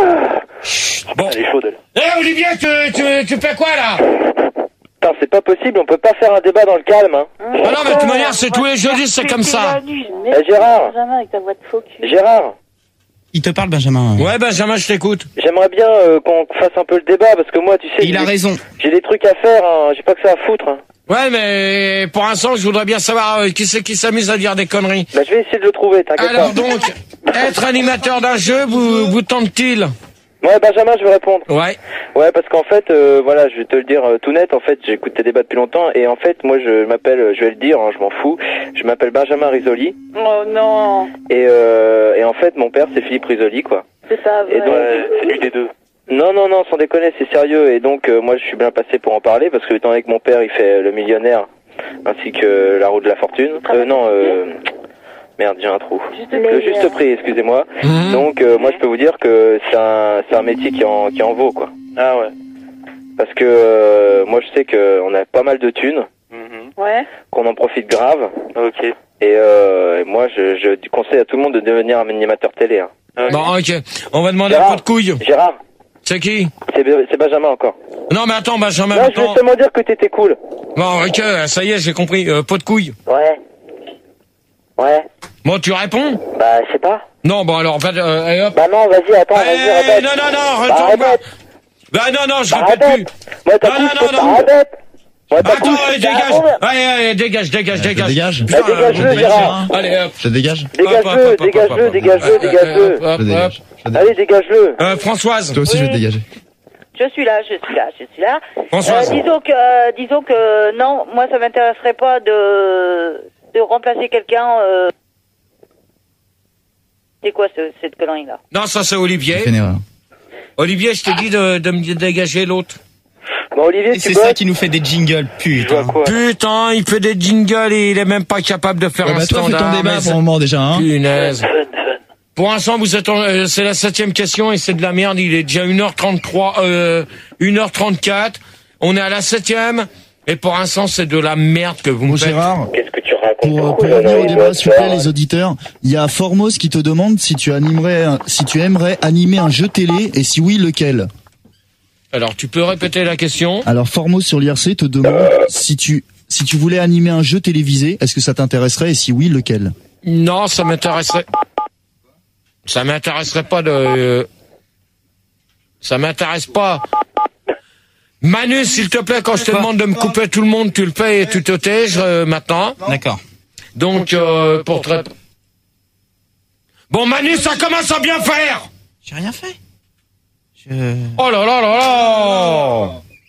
jeu. Bon. Elle est chaude, elle. Eh, Olivier, tu, tu, tu fais quoi, là? Putain, c'est pas possible, on peut pas faire un débat dans le calme, hein. Ah non, mais de toute manière, c'est tous les jeudis, c'est comme ça. Eh, Gérard. Benjamin, avec ta voix de faux cul. Gérard. Il te parle, Benjamin. Ouais, Benjamin, je t'écoute. J'aimerais bien euh, qu'on fasse un peu le débat, parce que moi, tu sais... Il a j'ai- raison. J'ai des trucs à faire, hein. J'ai pas que ça à foutre, hein. Ouais, mais pour l'instant, je voudrais bien savoir euh, qui c'est qui s'amuse à dire des conneries. Bah, je vais essayer de le trouver, t'inquiète pas. Alors donc, être animateur d'un jeu, vous, vous tente-t-il? Ouais, Benjamin, je vais répondre. Ouais. Ouais, parce qu'en fait, euh, voilà, je vais te le dire euh, tout net. En fait, j'écoute tes débats depuis longtemps, et en fait, moi, je m'appelle, je vais le dire, hein, je m'en fous. Je m'appelle Benjamin Risoli, Oh non. et euh, et en fait, mon père, c'est Philippe Risoli, quoi. C'est pas vrai. Et donc, c'est lui des deux. Non, non, non, sans déconner, c'est sérieux. Et donc, euh, moi, je suis bien passé pour en parler, parce que étant donné que mon père, il fait Le Millionnaire, ainsi que La Roue de la Fortune. Euh, non, euh... Merde, j'ai un trou. Le juste prix, excusez-moi. Mmh. Donc, euh, moi, je peux vous dire que c'est un, c'est un métier qui en, qui en vaut, quoi. Ah ouais. Parce que euh, moi, je sais qu'on a pas mal de thunes, Ouais. qu'on en profite grave. Ok. Et, euh, et moi, je, je conseille à tout le monde de devenir un animateur télé. Hein. Bon, ok. On va demander Gérard. un peu de couilles. Gérard. C'est qui? C'est c'est Benjamin encore. Non, mais attends, Benjamin, Non, je attends. vais seulement dire que t'étais cool. Bon, ok, ça y est, j'ai compris. Euh, pot de couilles. Ouais. Ouais. Bon, tu réponds? Bah, je sais pas. Non, bon, alors, va, euh, allez, hop. Bah non, vas-y, attends, vas-y, Eh, répète. non, non, non, Bah, retourne pas. répète. Bah, non, non, je Bah, répète répète. plus. Moi, ta Non, couche, non, c'est non, pas non. répète. Moi, ta Attends, couche, allez, c'est dégage. pas Allez, allez, dégage, dégage, Je dégage. dégage. Putain, Bah, dégage-le, euh, Gérard. Allez, hop. Je dégage. Dégage-le, Hop, hop, hop, hop, dégage-le, hop, dégage-le, hop, dégage-le. hop, hop, Je hop. dégage. Je dégage. Allez, dégage-le. Euh, Françoise. Toi aussi, je vais te dégager. Je suis là, je suis là, je suis là. Françoise. Euh, disons que, euh, disons que non, moi ça m'intéresserait pas de de remplacer quelqu'un. Euh... C'est quoi ce, cette connerie là? Non, ça c'est Olivier. J'ai fait une erreur. Olivier, je t'ai dit de, de me dégager l'autre. Bon, Olivier, Et tu c'est bosses? ça qui nous fait des jingles, putain. Quoi? Putain, il fait des jingles et il est même pas capable de faire Ouais, un bah, toi, fais standard. ton débat mais pour c'est- le moment déjà, hein. Punaise. Pour l'instant, vous êtes en- euh, c'est la septième question et c'est de la merde. Il est déjà une heure trente-trois, euh, une heure trente-quatre. On est à la septième. Et pour l'instant, c'est de la merde que vous me Bon, faites. Gérard, Qu'est-ce que tu racontes? pour, pour revenir au débat, s'il vous plaît, les auditeurs, il y a Formos qui te demande si tu animerais, un- si tu aimerais animer un jeu télé et si oui, lequel. Alors, tu peux répéter la question? Alors Formos sur l'I R C te demande si tu si tu voulais animer un jeu télévisé, est-ce que ça t'intéresserait et si oui, lequel. Non, ça m'intéresserait. Ça m'intéresserait pas de. Ça m'intéresse pas. Manu, s'il te plaît, quand je te demande de me couper tout le monde, tu le fais et tu te tais euh, maintenant. D'accord. Donc, euh, pour te rép- Bon, Manu, ça commence à bien faire. J'ai rien fait. Je... Oh là là là là.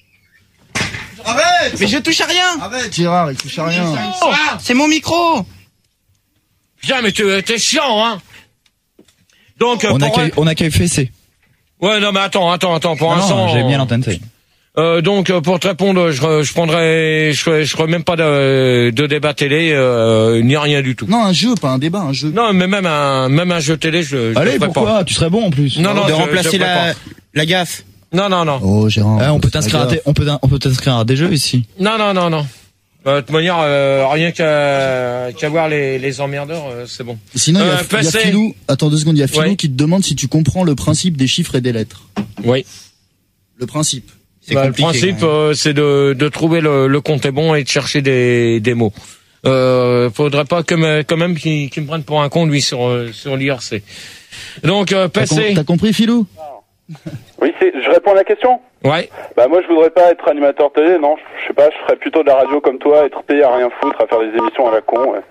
Arrête! Mais je touche à rien. Arrête! Gérard, il touche à rien. Oh, C'est mon micro. putain, mais tu- t'es chiant, hein. Donc, euh, On a pour... qu'à, on a qu'à fesser. Ouais, non, mais attends, attends, attends, pour Non, l'instant. non, j'ai bien l'antenne. Euh, donc euh, pour te répondre, je, re- je prendrai, je, ferai- je ferai même pas de, de débat télé, euh, ni rien du tout. Non, un jeu, pas un débat, un jeu. Non, mais même un, même un jeu télé, je, je Allez, le ferai pourquoi? pas. Tu serais bon en plus. Non, non, de je- remplacer je le ferai la, pas. la gaffe. Non, non, non, Oh, Gérard. Ouais, on peut c'est t'inscrire à pas des, on peut, on peut t'inscrire à des jeux ici. non, non, non, non. Euh, de toute manière, euh, rien qu'à qu'à voir les, les emmerdeurs, euh, c'est bon. Sinon, il y a, Euh, il y a passer. Philou. Attends deux secondes, il y a Philou Ouais. qui te demande si tu comprends le principe des chiffres et des lettres. Oui. Le principe. C'est Bah, le compliqué, principe, quand même. euh, c'est de, de trouver le, le compte est bon et de chercher des, des mots. Euh, faudrait pas que me- quand même qu'il qu'il me prenne pour un con lui sur euh, sur l'I R C. Donc euh, T'as com- passer. t'as compris, Philou? Oui, c'est, je réponds à la question. Ouais. Bah moi je voudrais pas être animateur télé, non, je sais pas, je ferais plutôt de la radio comme toi, être payé à rien foutre, à faire des émissions à la con. Ouais.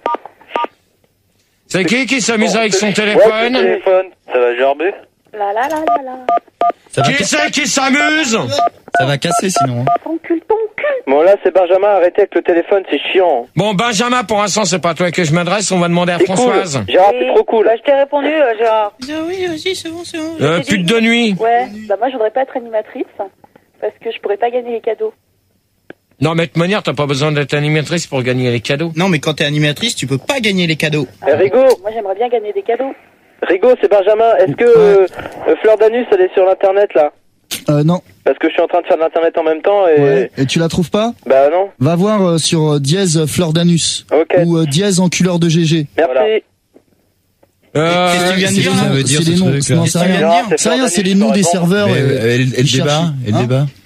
C'est qui qui s'amuse avec son Ouais, téléphone? Téléphone, ça va gerber? La la la la la. Ça va, Qui c'est qui s'amuse? ça va casser sinon. Hein. Ton cul, ton cul. Bon, là, c'est Benjamin, arrêtez avec le téléphone, c'est chiant. Bon, Benjamin, pour l'instant, c'est pas à toi que je m'adresse, on va demander à C'est Françoise. cool. Gérard, c'est trop cool. Bah, je t'ai répondu, euh, Gérard. Oui, vas-y, c'est bon, c'est bon. Euh, pute de nuit. Ouais, bah moi je voudrais pas être animatrice parce que je pourrais pas gagner les cadeaux. Non, mais de toute manière, t'as pas besoin d'être animatrice pour gagner les cadeaux. Non, mais quand t'es animatrice, tu peux pas gagner les cadeaux. Eh, Rigo, Moi j'aimerais bien gagner des cadeaux. Rigo, c'est Benjamin. Est-ce que euh, euh, Fleur d'Anus, elle est sur l'internet là? Euh, non. Parce que je suis en train de faire de l'internet en même temps et. Ouais. Et tu la trouves pas? Bah non. Va voir euh, sur euh, dièse Fleur d'Anus. Ok. Ou euh, dièse enculeur de G G. Merci. Euh, Qu'est-ce que tu viens de c'est dire, les là noms, Ça veut dire c'est ce les noms, truc, là. non, c'est Qu'est-ce que tu rien. viens de dire C'est rien, c'est les noms des T'as raison. serveurs. Mais, euh, euh, et, le- et le ils débat, cherchent- et le Hein débat.